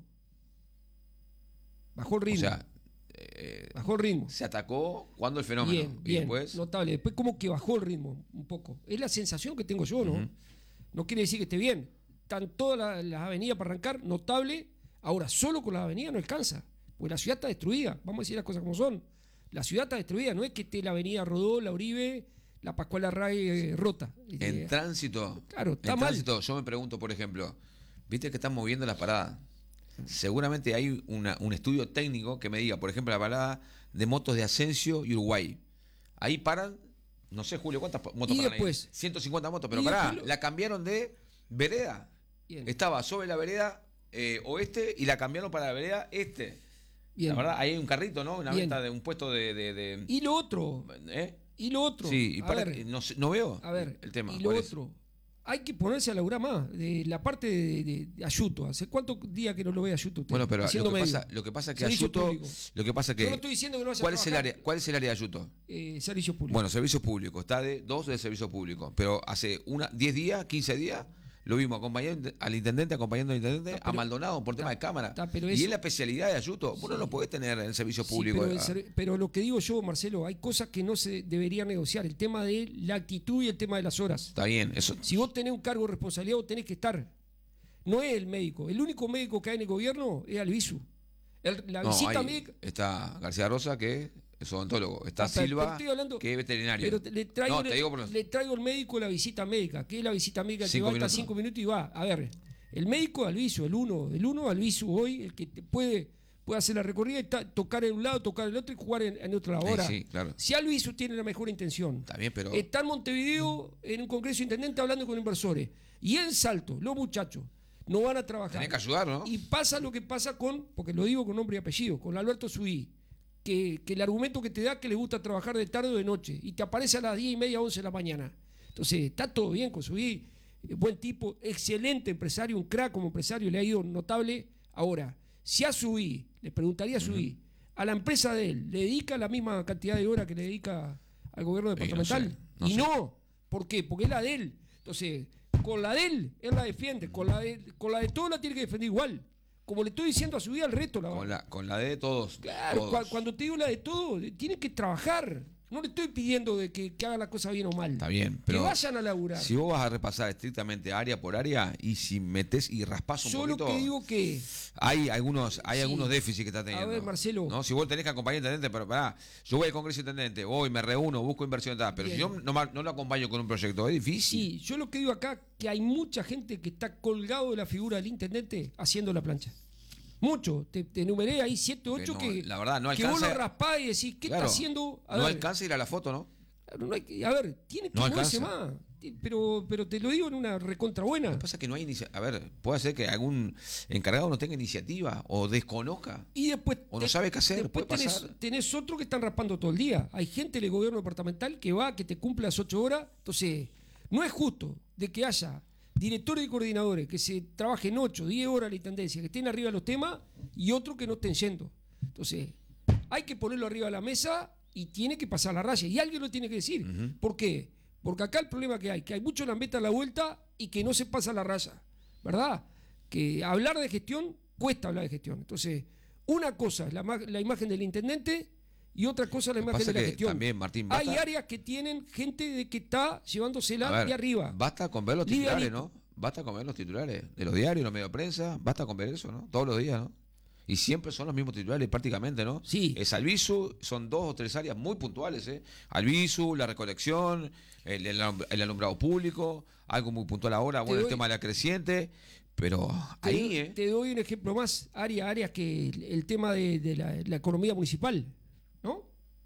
Bajó el ritmo. O sea, eh, bajó el ritmo. Se atacó cuando el fenómeno. Bien, y bien, después... notable. Después como que bajó el ritmo un poco. Es la sensación que tengo yo, ¿no? Uh-huh. No quiere decir que esté bien. Están todas las, las avenidas para arrancar, notable. Ahora, solo con las avenidas no alcanza. Porque la ciudad está destruida. Vamos a decir las cosas como son. La ciudad está destruida. No es que esté la avenida Rodó, la Uribe, la Pascual Array eh, rota. En eh, tránsito. Claro, está en mal. tránsito, yo me pregunto, por ejemplo, viste que están moviendo las paradas. Seguramente hay una, un estudio técnico que me diga, por ejemplo, la parada de motos de Asensio y Uruguay. Ahí paran, no sé, Julio, ¿cuántas motos y paran después, ahí? ciento cincuenta motos, pero pará, lo... la cambiaron de vereda. Bien. Estaba sobre la vereda eh, oeste y la cambiaron para la vereda este. Bien. La verdad, ahí hay un carrito, ¿no? Una Bien. venta de un puesto de... de, de... ¿Y lo otro? ¿Eh? ¿Y lo otro? Sí, y a para, ver, no, no veo a ver, el tema. ¿y lo otro? Es? Hay que ponerse a laburar más. De la parte de, de, de Ayuto. ¿Hace cuántos días que no lo ve Ayuto usted? Bueno, pero lo que, pasa, lo que pasa es que Ayuto... Lo que pasa que... Yo no estoy diciendo que no vaya ¿cuál, a es el área, ¿Cuál es el área de Ayuto? Eh, servicio público. Bueno, servicio público. Está de dos de servicio público. Pero hace una diez días, quince días... Lo vimos acompañando al intendente, acompañando al intendente, está, pero, a Maldonado por tema de cámara. Está, pero y eso, es la especialidad de Ayuto. Vos sí. no lo podés tener en el servicio público. Sí, pero, el, pero lo que digo yo, Marcelo, hay cosas que no se deberían negociar. El tema de la actitud y el tema de las horas. Está bien. Eso. Si vos tenés un cargo de responsabilidad, vos tenés que estar. No es el médico. El único médico que hay en el gobierno es Albizu. El, la no, visita hay, médica. Está García Rosa, que es odontólogo. Está ah, Silva, hablando, que es veterinario. Pero te, le, traigo, no, te digo por los... le traigo al médico la visita médica. ¿Qué es la visita médica? Cinco que va minutos. hasta cinco minutos y va. A ver, el médico Albizu, el uno, el uno Albizu hoy, el que te puede, puede hacer la recorrida y ta, tocar en un lado, tocar en el otro y jugar en, en otro lado. Ahora, sí, sí, claro. Si Albizu tiene la mejor intención, está bien, pero... está en Montevideo en un congreso intendente hablando con inversores. Y en Salto, los muchachos no van a trabajar. Tenés que ayudar, ¿no? Y pasa lo que pasa con, porque lo digo con nombre y apellido, con Alberto Suí. Que, que el argumento que te da que le gusta trabajar de tarde o de noche y te aparece a las diez y media, once de la mañana. Entonces, está todo bien con Subí, buen tipo, excelente empresario, un crack como empresario, le ha ido notable. Ahora, si a Subí, le preguntaría a Subí, uh-huh. a la empresa de él, ¿le dedica la misma cantidad de horas que le dedica al gobierno departamental? Eh, no sé, no y sé. no, ¿por qué? Porque es la de él. Entonces, con la de él, él la defiende, con la de, con la de todos la tiene que defender igual. Como le estoy diciendo a su vida al resto. La con, la, con la de todos. Claro, todos. Cu- cuando te digo la de todos, tienen que trabajar. No le estoy pidiendo de que, que hagan la cosa bien o mal. Está bien, pero que vayan a laburar. Si vos vas a repasar estrictamente área por área y si metés y raspás un Solo poquito... Solo que digo que... Hay algunos hay sí. algunos déficits que está teniendo. A ver, Marcelo. ¿No? Si vos tenés que acompañar al intendente, pero pará, yo voy al Congreso Intendente, voy, me reúno, busco inversión, tal, pero bien. Si yo no, no lo acompaño con un proyecto, es difícil. Sí, yo lo que digo acá, que hay mucha gente que está colgado de la figura del intendente haciendo la plancha. Mucho, te, te enumeré ahí siete, ocho que, no, que, la verdad, no que alcanza, vos lo raspás y decís, ¿qué claro, está haciendo? A no ver, alcanza ir a la foto, ¿no? no hay que, a ver, tiene que no moverse más. Pero, pero te lo digo en una recontra buena. Lo que pasa es que no hay iniciativa. A ver, puede ser que algún encargado no tenga iniciativa o desconozca. Y después, o no sabe qué hacer. Después puede tenés, pasar. tenés otro que están raspando todo el día. Hay gente del gobierno departamental que va, que te cumple las ocho horas. Entonces, no es justo de que haya directores y coordinadores que se trabajen ocho, diez horas la intendencia, que estén arriba de los temas y otros que no estén yendo. Entonces, hay que ponerlo arriba de la mesa y tiene que pasar la raya. Y alguien lo tiene que decir. Uh-huh. ¿Por qué? Porque acá el problema que hay, que hay mucho lambeta a la vuelta y que no se pasa la raya, ¿verdad? Que hablar de gestión cuesta hablar de gestión. Entonces, una cosa es la, la imagen del intendente y otra cosa es la imagen de la gestión. También, Martín, hay áreas que tienen gente de que está llevándosela ver, de arriba. Basta con ver los titulares, ¿no? Basta con ver los titulares de los diarios, los medios de prensa, basta con ver eso, ¿no? Todos los días, ¿no? Y siempre son los mismos titulares prácticamente, ¿no? Sí. Es Albizu, son dos o tres áreas muy puntuales, ¿eh? Albizu, la recolección, el, el, el alumbrado público, algo muy puntual ahora, bueno, doy, el tema de la creciente, pero te ahí, doy, ¿eh? Te doy un ejemplo más, áreas áreas que el, el tema de, de la, la economía municipal, ¿no?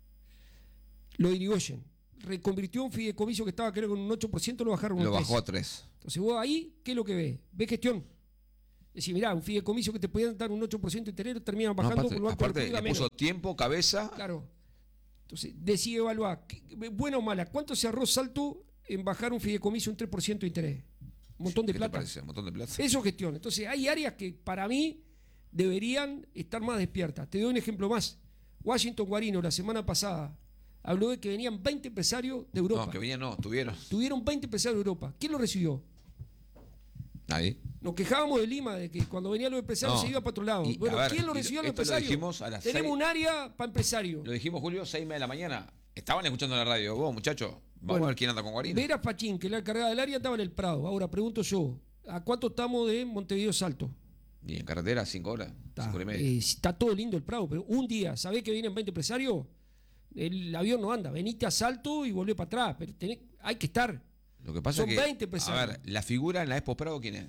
Lo de Irigoyen. Reconvirtió un fideicomiso que estaba creo con un ocho por ciento, lo bajaron a un Lo tres por ciento. bajó a tres. Entonces vos ahí, ¿qué es lo que ves? ¿Ves gestión? Es decir, mirá, un fideicomiso que te podían dar un ocho por ciento de interés, terminan bajando no, aparte, por lo aparte le puso tiempo, cabeza. Claro. Entonces, decide evaluar, buena o mala, ¿cuánto se ahorró Salto en bajar un fideicomiso un tres por ciento de interés? Un montón de ¿Qué plata. te parece? Un montón de plata. Eso gestión. Entonces, hay áreas que para mí deberían estar más despiertas. Te doy un ejemplo más. Washington Guarino, la semana pasada, habló de que venían veinte empresarios de Europa. No, que venían no, tuvieron. Tuvieron veinte empresarios de Europa. ¿Quién lo recibió? Nadie. Nos quejábamos de Lima, de que cuando venían los empresarios No. se iba para otro lado. Y, Bueno, a ver, ¿quién lo y recibió a los esto lo empresarios? dijimos a las Tenemos seis. un área para empresarios. Lo dijimos, Julio, seis y media de la mañana. Estaban escuchando la radio. Vos, muchachos, vamos Bueno, a ver quién anda con Guarino. Vera Pachín, que la encargada del área, estaba en el Prado. Ahora, pregunto yo, ¿a cuánto estamos de Montevideo Salto? Y en carretera, cinco horas. Está, cinco horas y media. eh, está todo lindo el Prado, pero un día, ¿sabés que vienen veinte empresarios? El avión no anda. Venite a Salto y volvé para atrás. Pero tenés, hay que estar. Lo que pasa Son es que, veinte empresarios. a ver, la figura en la Expo Prado, ¿quién es?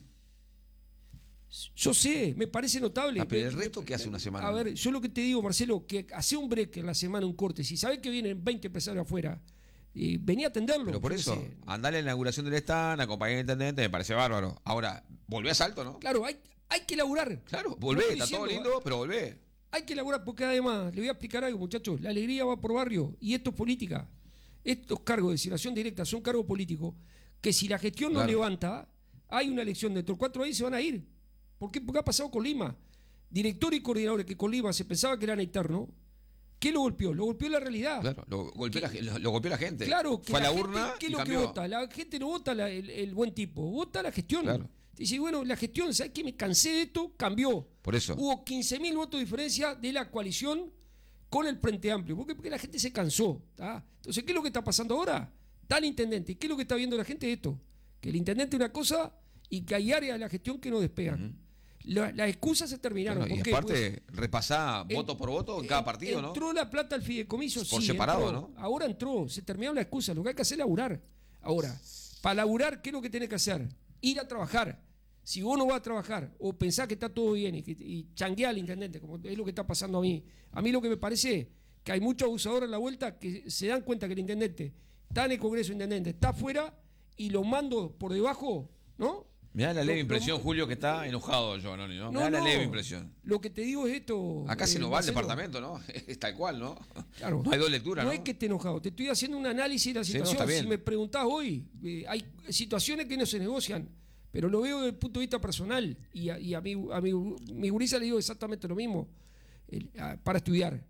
Yo sé, me parece notable. Ah, pero el Me- resto, ¿qué hace una semana? A ver, yo lo que te digo, Marcelo, que hace un break en la semana, un corte. Si sabés que vienen veinte empresarios afuera, eh, vení a atenderlo. Pero por yo qué eso, sé. andar a la inauguración del stand, acompañar al intendente, me parece bárbaro. Ahora, volvé a Salto, ¿no? Claro, hay, hay que laburar. Claro, No volvé, estoy está todo diciendo, lindo, pero volvé. Hay que laburar porque además, le voy a explicar algo, muchachos. La alegría va por barrio y esto es política. Estos cargos de designación directa son cargos políticos que si la gestión no Claro. levanta, hay una elección dentro de cuatro años se van a ir. ¿Por qué? Porque ha pasado con Lima. Director y coordinadores que con Lima se pensaba que eran eternos. ¿Qué lo golpeó? Lo golpeó la realidad. Claro, lo golpeó, la, lo, lo golpeó la gente. Claro, que fue a la gente, urna ¿qué es y lo que cambió. vota? La gente no vota la- el, el buen tipo, vota la gestión. Claro. Dice, bueno, la gestión, ¿sabes qué? Me cansé de esto, cambió. Por eso. Hubo quince mil votos de diferencia de la coalición con el Frente Amplio. ¿Por qué? Porque la gente se cansó. ¿tá? Entonces, ¿qué es lo que está pasando ahora? Está el intendente. ¿Qué es lo que está viendo la gente de esto? Que el intendente es una cosa y que hay áreas de la gestión que no despegan. Ujú. La- las excusas se terminaron. Bueno, y ¿Por qué? aparte, repasá En- voto por voto en cada partido, ¿no? Entró la plata al fideicomiso, Por sí, separado, entró. ¿no? Ahora entró, se terminaron las excusas. Lo que hay que hacer es laburar. Ahora, para laburar, ¿qué es lo que tenés que hacer? Ir a trabajar. Si vos no vas a trabajar o pensás que está todo bien y, que, y changuear al intendente, como es lo que está pasando a mí, a mí lo que me parece que hay muchos abusadores en la vuelta que se dan cuenta que el intendente está en el Congreso, el intendente está afuera y lo mando por debajo, ¿no? Me da la Lo- leve lo- impresión, Julio, que está enojado yo, ¿no? ¿no? Me No, da la no. leve impresión. Lo que te digo es esto. Acá se eh, nos va el Marcelo. departamento, ¿no? Es tal cual, ¿no? Claro. No hay dos lecturas, ¿no? No es que esté enojado, te estoy haciendo un análisis de la Sí, no, situación. está bien. Si me preguntás hoy, eh, hay situaciones que no se negocian, pero lo veo desde el punto de vista personal. Y a, y a mi, a mi, mi gurisa le digo exactamente lo mismo. El- a- para estudiar.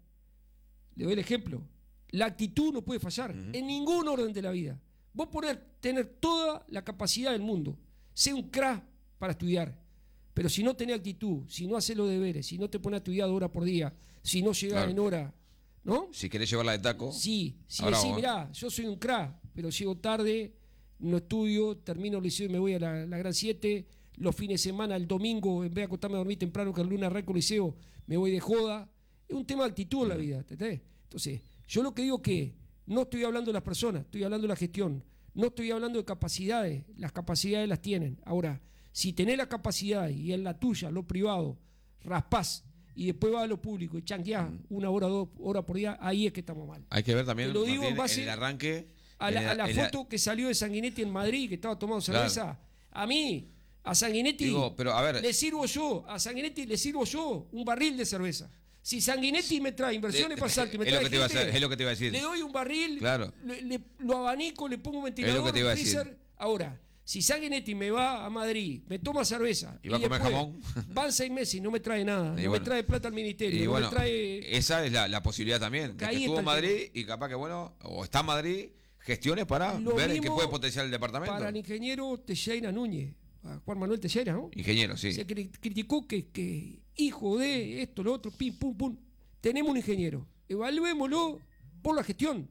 Le doy el ejemplo. La actitud no puede fallar Ujú. en ningún orden de la vida. Vos podés tener toda la capacidad del mundo. Sé un crack para estudiar. Pero si no tenés actitud, si no haces los deberes, si no te pones a estudiar hora por día, si no llegás Claro. en hora, ¿no? Si querés llevarla de taco. Sí, si Ahora decís, vos. mirá, yo soy un crack, pero llego tarde, no estudio, termino el liceo y me voy a la, la Gran siete, los fines de semana, el domingo, en vez de acostarme a dormir temprano, que el lunes arranco el liceo, me voy de joda. Es un tema de actitud en la vida, ¿entendés? Entonces, yo lo que digo que no estoy hablando de las personas, estoy hablando de la gestión. No estoy hablando de capacidades, las capacidades las tienen. Ahora, si tenés la capacidad y es la tuya, lo privado, raspás y después vas a lo público y chanqueás una hora, dos horas por día, ahí es que estamos mal. Hay que ver también Te lo digo en Martín, base en el arranque. A la, en a la en foto que salió de Sanguinetti en Madrid, que estaba tomando cerveza, a mí, a Sanguinetti, Digo, pero a ver. le sirvo yo, a Sanguinetti le sirvo yo un barril de cerveza. Si Sanguinetti me trae inversiones Eh, para Salto y me es lo trae que te iba a gente, hacer, es lo que te iba a decir. le doy un barril, Claro. le- le- lo abanico, le pongo un ventilador, Es lo que te iba a decir. freezer. Ahora, si Sanguinetti me va a Madrid, me toma cerveza Y va a comer después jamón. van seis meses y no me trae nada, Y no bueno. me trae plata al ministerio, Y no bueno, me trae... esa es la, la posibilidad también. Que De ahí que estuvo en está el Madrid y capaz que, bueno, o está en Madrid, gestiones para Lo ver en qué mismo puede potenciar el departamento. Para el ingeniero Teixeira Núñez, a Juan Manuel Teixeira, ¿no? Ingeniero, sí. Se cri- criticó que, que hijo de esto, lo otro, pim, pum, pum. Tenemos un ingeniero, evaluémoslo por la gestión.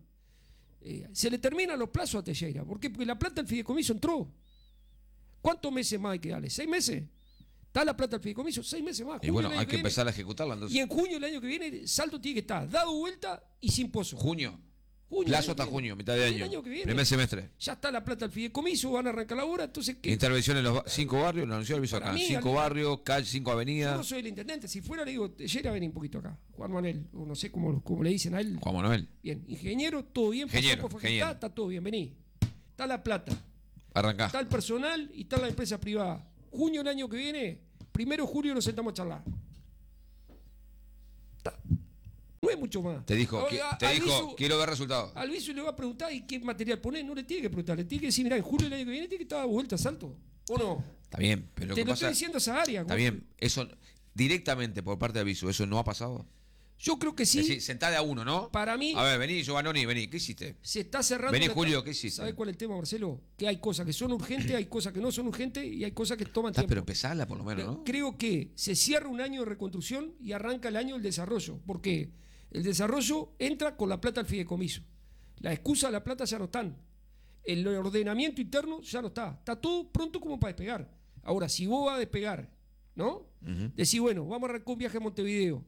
Eh, se le terminan los plazos a Teixeira. ¿Por qué? Porque la plata del fideicomiso entró. ¿Cuántos meses más hay que darle? ¿Seis meses? ¿Está la plata del fideicomiso? Seis meses más. Y Junio bueno, del año hay que viene. empezar a ejecutarla. Entonces, Y en junio del año que viene, Salto tiene que estar dado vuelta y sin pozo. junio. Junio del Plazo año hasta que junio, viene. mitad de El año. año que viene. Primer semestre. Ya está la plata del fideicomiso, van a arrancar la obra, entonces ¿qué? Intervención en los ba- cinco barrios, lo anunció el Para acá. mí, Cinco al- barrios, calle, cinco Yo no avenidas. soy el intendente, si fuera le digo, Teixeira, vení un poquito acá, Juan Manuel, o no sé cómo, cómo le dicen a él. Juan Manuel, Bien, ingeniero, todo bien, pasó Ingeniero, por facultad, ingeniero. está todo bien, vení. Está la plata, arrancá. está el personal y está la empresa privada. Junio del año que viene, primero de julio nos sentamos a charlar. Está. No es mucho más. Te dijo, A- qui- a- te al dijo Visu- quiero ver resultados. Al Visu le va a preguntar ¿y qué material pone? No le tiene que preguntar, le tiene que decir, mirá, en julio del año que viene tiene que estar de vuelta a Salto. ¿O no? Está bien, pero lo Te que lo pasa, estoy diciendo esa área. está vos. bien, eso directamente por parte de Aviso, eso no ha pasado. Yo creo que sí. Es decir, sentá de a uno, ¿no? Para mí- A ver, vení, Giovannoni, vení, ¿qué hiciste? Se está cerrando. Vení, una Julio, etapa. ¿qué hiciste? ¿Sabés cuál es el tema, Marcelo? Que hay cosas que son urgentes, hay cosas que no son urgentes y hay cosas que toman Está, tiempo. pero empezala por lo menos, ¿no? Creo que se cierra un año de reconstrucción y arranca el año del desarrollo. Porque el desarrollo entra con la plata al fideicomiso. La excusa de la plata ya no están. El ordenamiento interno ya no está. Está todo pronto como para despegar. Ahora, si vos vas a despegar, ¿no? Ujú. Decís, bueno, vamos a arrancar un viaje a Montevideo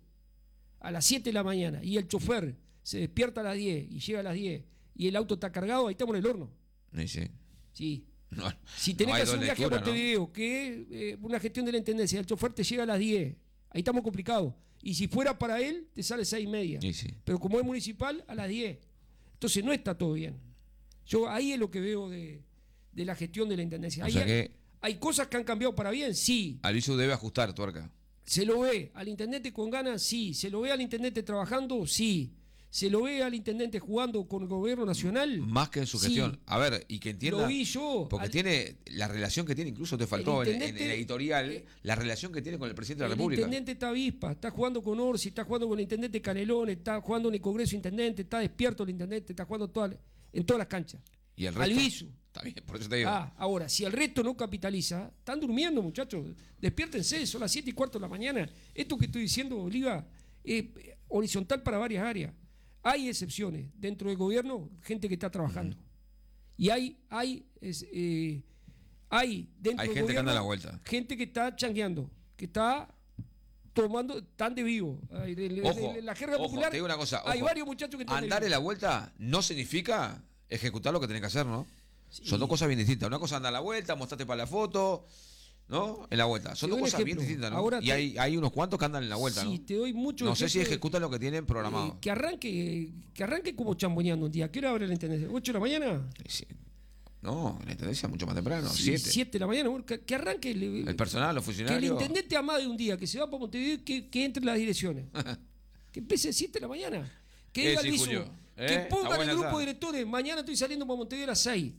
a las siete de la mañana y el chofer se despierta a las diez y llega a las diez y el auto está cargado, ahí estamos en el horno. Sí, sí. Sí. No, Si no tenés hay que hacer un doble viaje lectura, a ¿no? Montevideo, que es eh, una gestión de la intendencia, el chofer te llega a las diez, ahí estamos complicados. Y si fuera para él, te sale seis y media. Sí, sí. Pero como es municipal, a las diez. Entonces no está todo bien. Yo ahí es lo que veo de, de la gestión de la intendencia. O Ahí sea hay, que- hay cosas que han cambiado para bien, sí. Aviso debe ajustar, tuerca. Se lo ve al intendente con ganas, sí. Se lo ve al intendente trabajando, sí. Se lo ve al intendente jugando con el gobierno nacional. Más que en su sí. gestión. A ver, y que entienda. Lo vi yo. Porque Al- tiene la relación que tiene, incluso te faltó El en, en intendente- el editorial, eh, la relación que tiene con el presidente de la El República. intendente está avispa, está jugando con Orsi, está jugando con el intendente Canelón, está jugando en el Congreso intendente, está despierto el intendente, está jugando toda- en todas las canchas. Y el Al resto. Visu. Está bien, por eso te digo. Ah, ahora, si el resto no capitaliza, están durmiendo, muchachos. Despiértense, son las siete y cuarto de la mañana. Esto que estoy diciendo, Oliva, es horizontal para varias áreas. Hay excepciones dentro del gobierno, gente que está trabajando. Y hay, hay, es, eh, hay dentro Hay del gente que gobierno, anda a la vuelta. gente que está changueando, que está tomando, tan de vivo. Ay, de- de- Ojo, de la jerga ojo, popular, te digo una cosa. hay ojo. varios muchachos que están de Andar en vivo. la vuelta no significa ejecutar lo que tenés que hacer, ¿no? Sí. Son dos cosas bien distintas. Una cosa andar a la vuelta, mostrarte para la foto, ¿no? En la vuelta. Son Te dos doy un cosas bien ejemplo. distintas, ¿no? Ahora y te- hay, hay unos cuantos que andan en la vuelta, Sí, ¿no? te doy mucho No sé si ejemplo de- ejecutan lo que tienen programado. Eh, que arranque, que arranque como chamboneando un día. ¿Qué hora abre la intendencia? ¿ocho de la mañana? Sí. No, la intendencia mucho más temprano, Sí, siete. siete de la mañana. Bueno, que, que arranque. el- El personal, los que el funcionarios. intendente amade un día, que se va para Montevideo y que, que entre en las direcciones. Que empiece a siete de la mañana. Que Eh, diga sí, al Visu, Julio. que Eh, está pongan el buena grupo esa. de directores. Mañana estoy saliendo para Montevideo a las seis.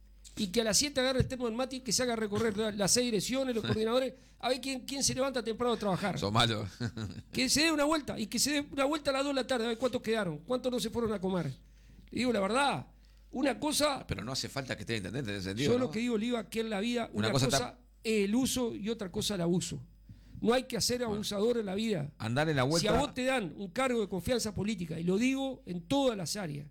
Y que a las siete agarre el termo del Mati, que se haga recorrer la- las seis direcciones, los coordinadores, a ver quién, quién se levanta temprano a trabajar. Son malos. Que se dé una vuelta y que se dé una vuelta a las dos de la tarde, a ver cuántos quedaron, cuántos no se fueron a comer. Le digo la verdad, una cosa, Pero no hace falta que esté el intendente en ese sentido. yo ¿no? lo que digo, Oliva, que en la vida, Una una, cosa cosa, está- es el uso y otra cosa el abuso. No hay que hacer abusador en la vida. Andar en la Si vuelta. a vos te dan un cargo de confianza política, y lo digo en todas las áreas,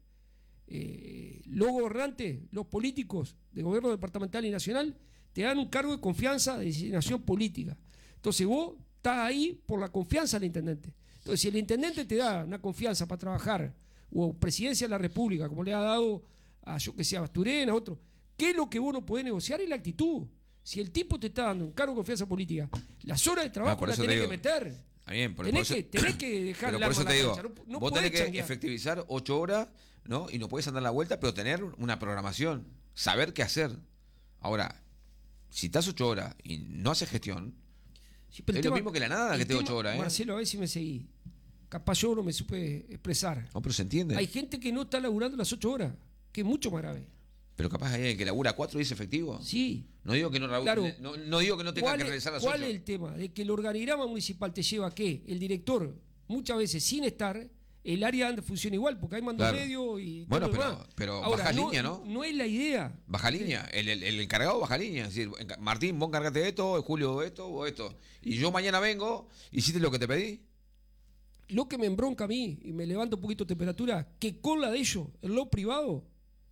eh, los gobernantes, los políticos de gobierno departamental y nacional, te dan un cargo de confianza de designación política. Entonces vos estás ahí por la confianza del intendente. Entonces si el intendente te da una confianza para trabajar, o presidencia de la República, como le ha dado a, yo que sé, a Basturena, a otro, ¿qué es lo que vos no podés negociar? Es la actitud. Si el tipo te está dando un cargo de confianza política, las horas de Ah, trabajo por las eso te tenés que digo. meter. Está bien, por, Tenés, por que, eso, tenés que dejar pero el por arma eso en te la digo, cancha. No, no vos podés tenés que changuear. efectivizar ocho horas, ¿no? Y no podés andar la vuelta, pero tener una programación, saber qué hacer. Ahora, si estás ocho horas y no haces gestión, Sí, pero el es lo mismo que la nada el que esté tema- ocho horas, ¿eh? Marcelo, a ver si me seguí. Capaz yo no me supe expresar. no, pero se entiende. Hay gente que no está laburando las ocho horas, que es mucho más grave. Pero capaz hay alguien que labura cuatro y es efectivo. Sí. No digo que no, labu- Claro. no, no digo que no tenga ¿Cuál, que es, realizar las cuál ocho. es el tema? De que el organigrama municipal te lleva a que el director, muchas veces sin estar, el área anda funciona igual, porque hay mando Claro. medio y Bueno, todo lo pero- demás. pero Ahora, baja no, línea, ¿no? No es la idea. Baja línea, el, el- el encargado baja línea. Es decir, enca- Martín, vos encargate de esto, Julio esto, o esto. Y yo mañana vengo, hiciste lo que te pedí. Lo que me embronca a mí y me levanta un poquito de temperatura, que con la de ellos, en lo privado,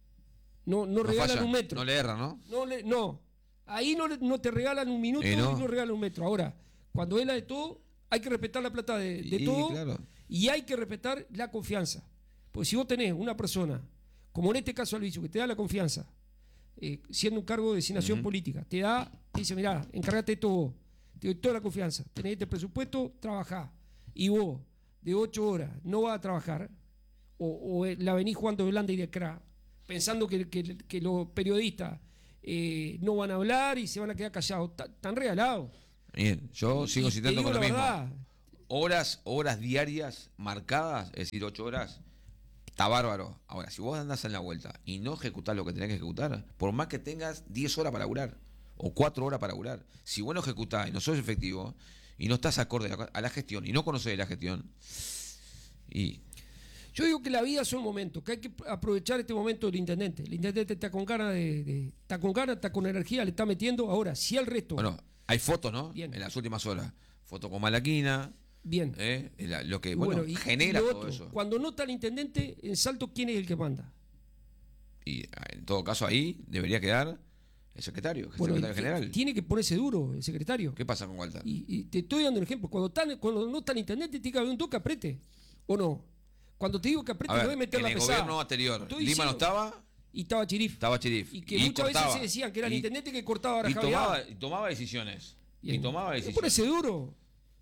no, no, No regalan falla, un metro. no le erra, ¿no? No, le- no. Ahí no, le- no te regalan un minuto Eh, y no. no. regalan un metro. Ahora, cuando es la de todo, hay que respetar la plata de, de Y, todo claro. y hay que respetar la confianza. Porque si vos tenés una persona, como en este caso Alviso, que te da la confianza, eh, siendo un cargo de designación Ujú. política, te da, te dice, mirá, encárgate de todo, te doy toda la confianza, tenés este presupuesto, trabajá. Y vos, de ocho horas, no vas a trabajar, o, o la venís jugando de blanda y de cra, pensando que, que- que los periodistas eh, no van a hablar y se van a quedar callados. Ta- Están regalados. Bien, yo Y- sigo y te citando digo con lo la mismo. verdad, horas, horas diarias marcadas, es decir, ocho horas, está bárbaro. Ahora, si vos andás en la vuelta y no ejecutás lo que tenés que ejecutar, por más que tengas diez horas para laburar, o cuatro horas para laburar, si vos no ejecutás y no sos efectivo, y no estás acorde a la gestión, y no conocés la gestión, y... Yo digo que la vida son momentos, que hay que aprovechar este momento del intendente. El intendente está con ganas de, de, está con ganas, está con energía, le está metiendo. Ahora, si el resto... Bueno, hay fotos, ¿no? Bien. En las últimas horas. Foto con Malaquina. Bien. ¿eh? La, lo que, Y bueno, y, genera y todo otro, eso. Cuando no está el intendente, en Salto, ¿quién es el que manda? Y en todo caso ahí debería quedar el secretario, el Bueno, secretario y, general. Tiene que ponerse duro el secretario. ¿Qué pasa con Walter? Y, y te estoy dando un ejemplo. Cuando, está, cuando no está el intendente, tiene que haber un toque apriete. ¿O no? Cuando te digo que apriete, A ver, no es meter en la el pesada. gobierno anterior, Estoy Lima diciendo- no estaba, Y estaba Chirif. estaba Chirif. Y que y muchas cortaba. veces se decían que era el Y- intendente que cortaba la y javiada. tomaba, y tomaba decisiones. Bien. Y tomaba Hay que decisiones. ponerse duro.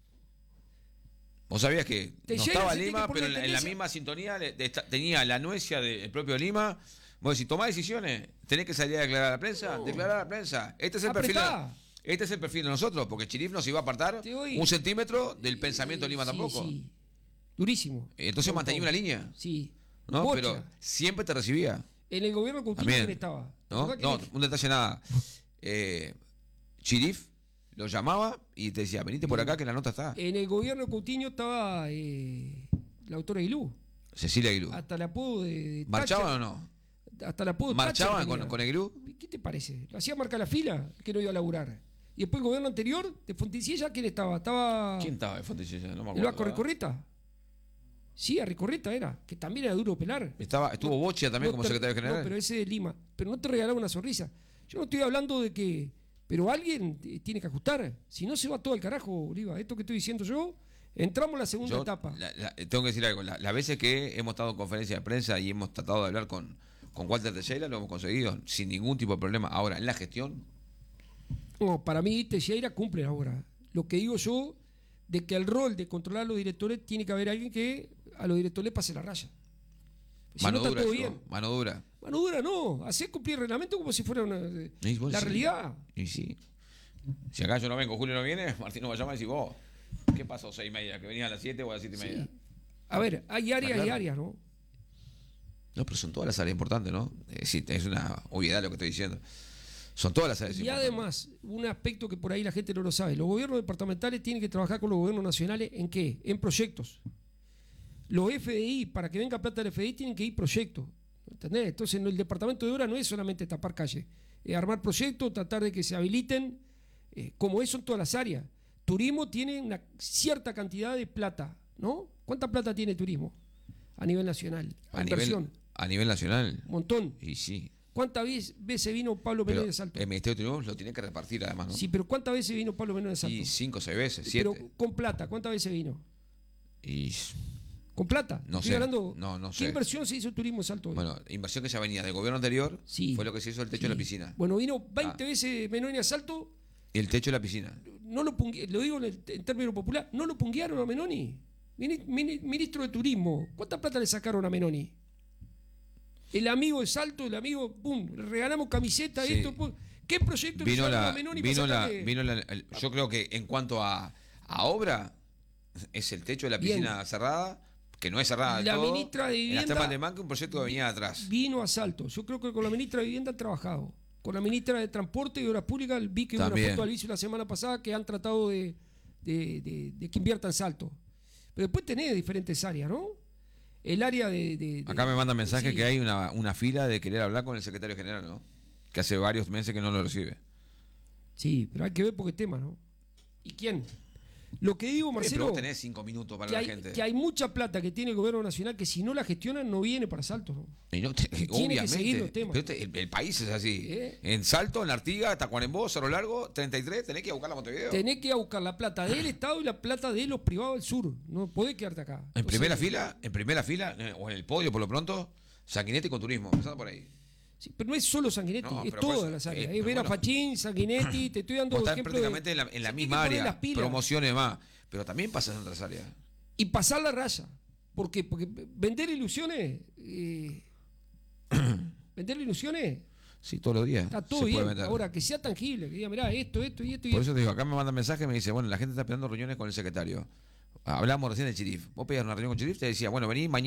Vos sabías que Te no llega, estaba se tiene Lima, que poner pero en la, en la tendencia. misma sintonía le- de esta- tenía la anuencia del propio Lima. Vos decís, tomá decisiones, tenés que salir a declarar a la prensa, No. declarar a la prensa. Este es el perfil de, Apretá. este es el perfil de nosotros, porque Chirif no se iba a apartar Te doy- un centímetro del pensamiento de Lima Sí, tampoco. sí. Durísimo. Entonces Con mantenía todo. una línea, Sí. ¿no? Bocha. Pero siempre te recibía. En el gobierno Coutinho, También. ¿quién estaba? ¿No? ¿Verdad que No, no? un detalle nada. Eh, Chirif lo llamaba y te decía, venite por acá que la nota está. En el gobierno Coutinho estaba eh, la autora Aguilú. Cecilia Aguilú. Hasta el apodo de, de ¿Marchaban o Thatcher. no? Hasta el apodo de ¿Marchaban Thatcher con, tenía. con Aguilú? ¿Qué te parece? Lo hacía marcar la fila, que no iba a laburar. Y después el gobierno anterior, de Fontecilla, ¿quién estaba? Estaba ¿Quién estaba de Fontecilla? No me el acuerdo. Vasco Recorreta. Sí, a Recorreta era, que también era duro pelar. Estaba, estuvo Bochia también No como te- secretario general. No, pero ese de Lima. Pero no te regalaba una sonrisa. Yo no estoy hablando de que... Pero alguien eh, tiene que ajustar. Si no, se va todo al carajo, Oliva. Esto que estoy diciendo yo, entramos en la segunda Yo, etapa. la- la- tengo que decir algo. La- Las veces que hemos estado en conferencia de prensa y hemos tratado de hablar con, con Walter Teixeira, lo hemos conseguido sin ningún tipo de problema. Ahora, en la gestión, No, para mí Teixeira cumple ahora. Lo que digo yo, de que el rol de controlar a los directores tiene que haber alguien que a los directores le pase la raya. Si mano no está dura. todo yo, bien. mano dura. Mano dura no, hacer cumplir el reglamento como si fuera una, eh, Y vos la sí. realidad. Y sí. Si acá yo no vengo, Julio no viene, Martín nos va a llamar y decir, vos, ¿qué pasó seis y media? ¿Que venía a las siete o a las siete y media? Sí. A ver, hay áreas Está y claro. áreas, ¿no? No, pero son todas las áreas importantes, ¿no? Es decir, es una obviedad lo que estoy diciendo. Son todas las áreas Y importantes. además, un aspecto que por ahí la gente no lo sabe, los gobiernos departamentales tienen que trabajar con los gobiernos nacionales ¿en qué? En proyectos. Los F D I, para que venga plata del F D I, tienen que ir proyectos. ¿Entendés? Entonces, no, el departamento de obra no es solamente tapar calle, es armar proyectos, tratar de que se habiliten, eh, como eso en todas las áreas. Turismo tiene una cierta cantidad de plata, ¿no? ¿Cuánta plata tiene turismo a nivel nacional? A, A inversión. nivel, a nivel nacional. Un montón. Y sí. ¿Cuántas veces veces vino Pablo Pero Menéndez de Salto? el Ministerio de Turismo lo tiene que repartir además, ¿no? Sí, pero ¿cuántas veces vino Pablo Menéndez de Salto? Y cinco o seis veces, siete. Pero con plata, ¿cuántas veces vino? Y Con plata. No Estoy sé, hablando, no, no ¿qué sé. inversión se hizo en turismo en Salto hoy? bueno, inversión que ya venía del gobierno anterior Sí. fue lo que se hizo el techo Sí. de la piscina. Bueno, vino veinte Ah. veces Menoni a Salto, Y el techo de la piscina. no lo pungue- lo digo en, el- en términos popular, no lo punguearon a Menoni. Mini- mini- Ministro de Turismo, ¿cuánta plata le sacaron a Menoni? El amigo de Salto, el amigo, pum, le regalamos camiseta, Sí. esto, pum. ¿Qué proyecto le Vino sacaron la, a Menoni para vino la, sacarle? vino la, el- yo creo que en cuanto a, a obra, es el techo de la Bien. piscina cerrada, que no es cerrada del La todo. ministra de En las Vivienda- termas de Manque, un proyecto que venía de atrás. Vino a Salto. Yo creo que con la ministra de Vivienda han trabajado. Con la ministra de Transporte y Obras Públicas, vi que una También. foto al vicio la semana pasada que han tratado de, de, de- de que inviertan Salto. Pero después tenés diferentes áreas, ¿no? El área de... de- de- Acá me manda mensaje sí. que hay una, una fila de querer hablar con el secretario general, ¿no? Que hace varios meses que no lo recibe. Sí, pero hay que ver por qué tema, ¿no? ¿Y quién? Lo que digo, Eh, pero Marcelo, vos tenés cinco minutos para que la hay, gente. que hay mucha plata que tiene el gobierno nacional que si no la gestionan no viene para Salto, ¿no? Y no, te- que obviamente. seguir los temas. Pero este- el, el país es así. ¿Eh? En Salto, en Artigas, Tacuarembó, Cerro Largo, treinta y tres, tenés que ir a buscar la Montevideo. Tenés que ir a buscar la plata del Estado y la plata de los privados del sur. No podés quedarte acá. En Entonces, primera fila, en primera fila, eh, o en el podio por lo pronto, Sanguinetti con turismo, empezando por ahí. Sí, pero no es solo Sanguinetti, No, es pero todas pues, las áreas. eh, es Vera bueno. Fachín, Sanguinetti, te estoy dando Vos estás ejemplos prácticamente de- en la, en la se misma tiene que poner área, las pilas promociones más, pero también pasas en otras áreas. y pasar la raya. ¿Por qué? Porque vender ilusiones, eh, vender ilusiones, Sí, todos los días. está todo se puede bien. vender. Ahora, que sea tangible, que diga, mirá, esto, esto y esto y Por esto. eso te digo, acá me manda mensaje y me dice, bueno, la gente está esperando reuniones con el secretario. Hablamos recién de Chirif. Vos pedías una reunión con Chirif, te decía, bueno, vení mañana.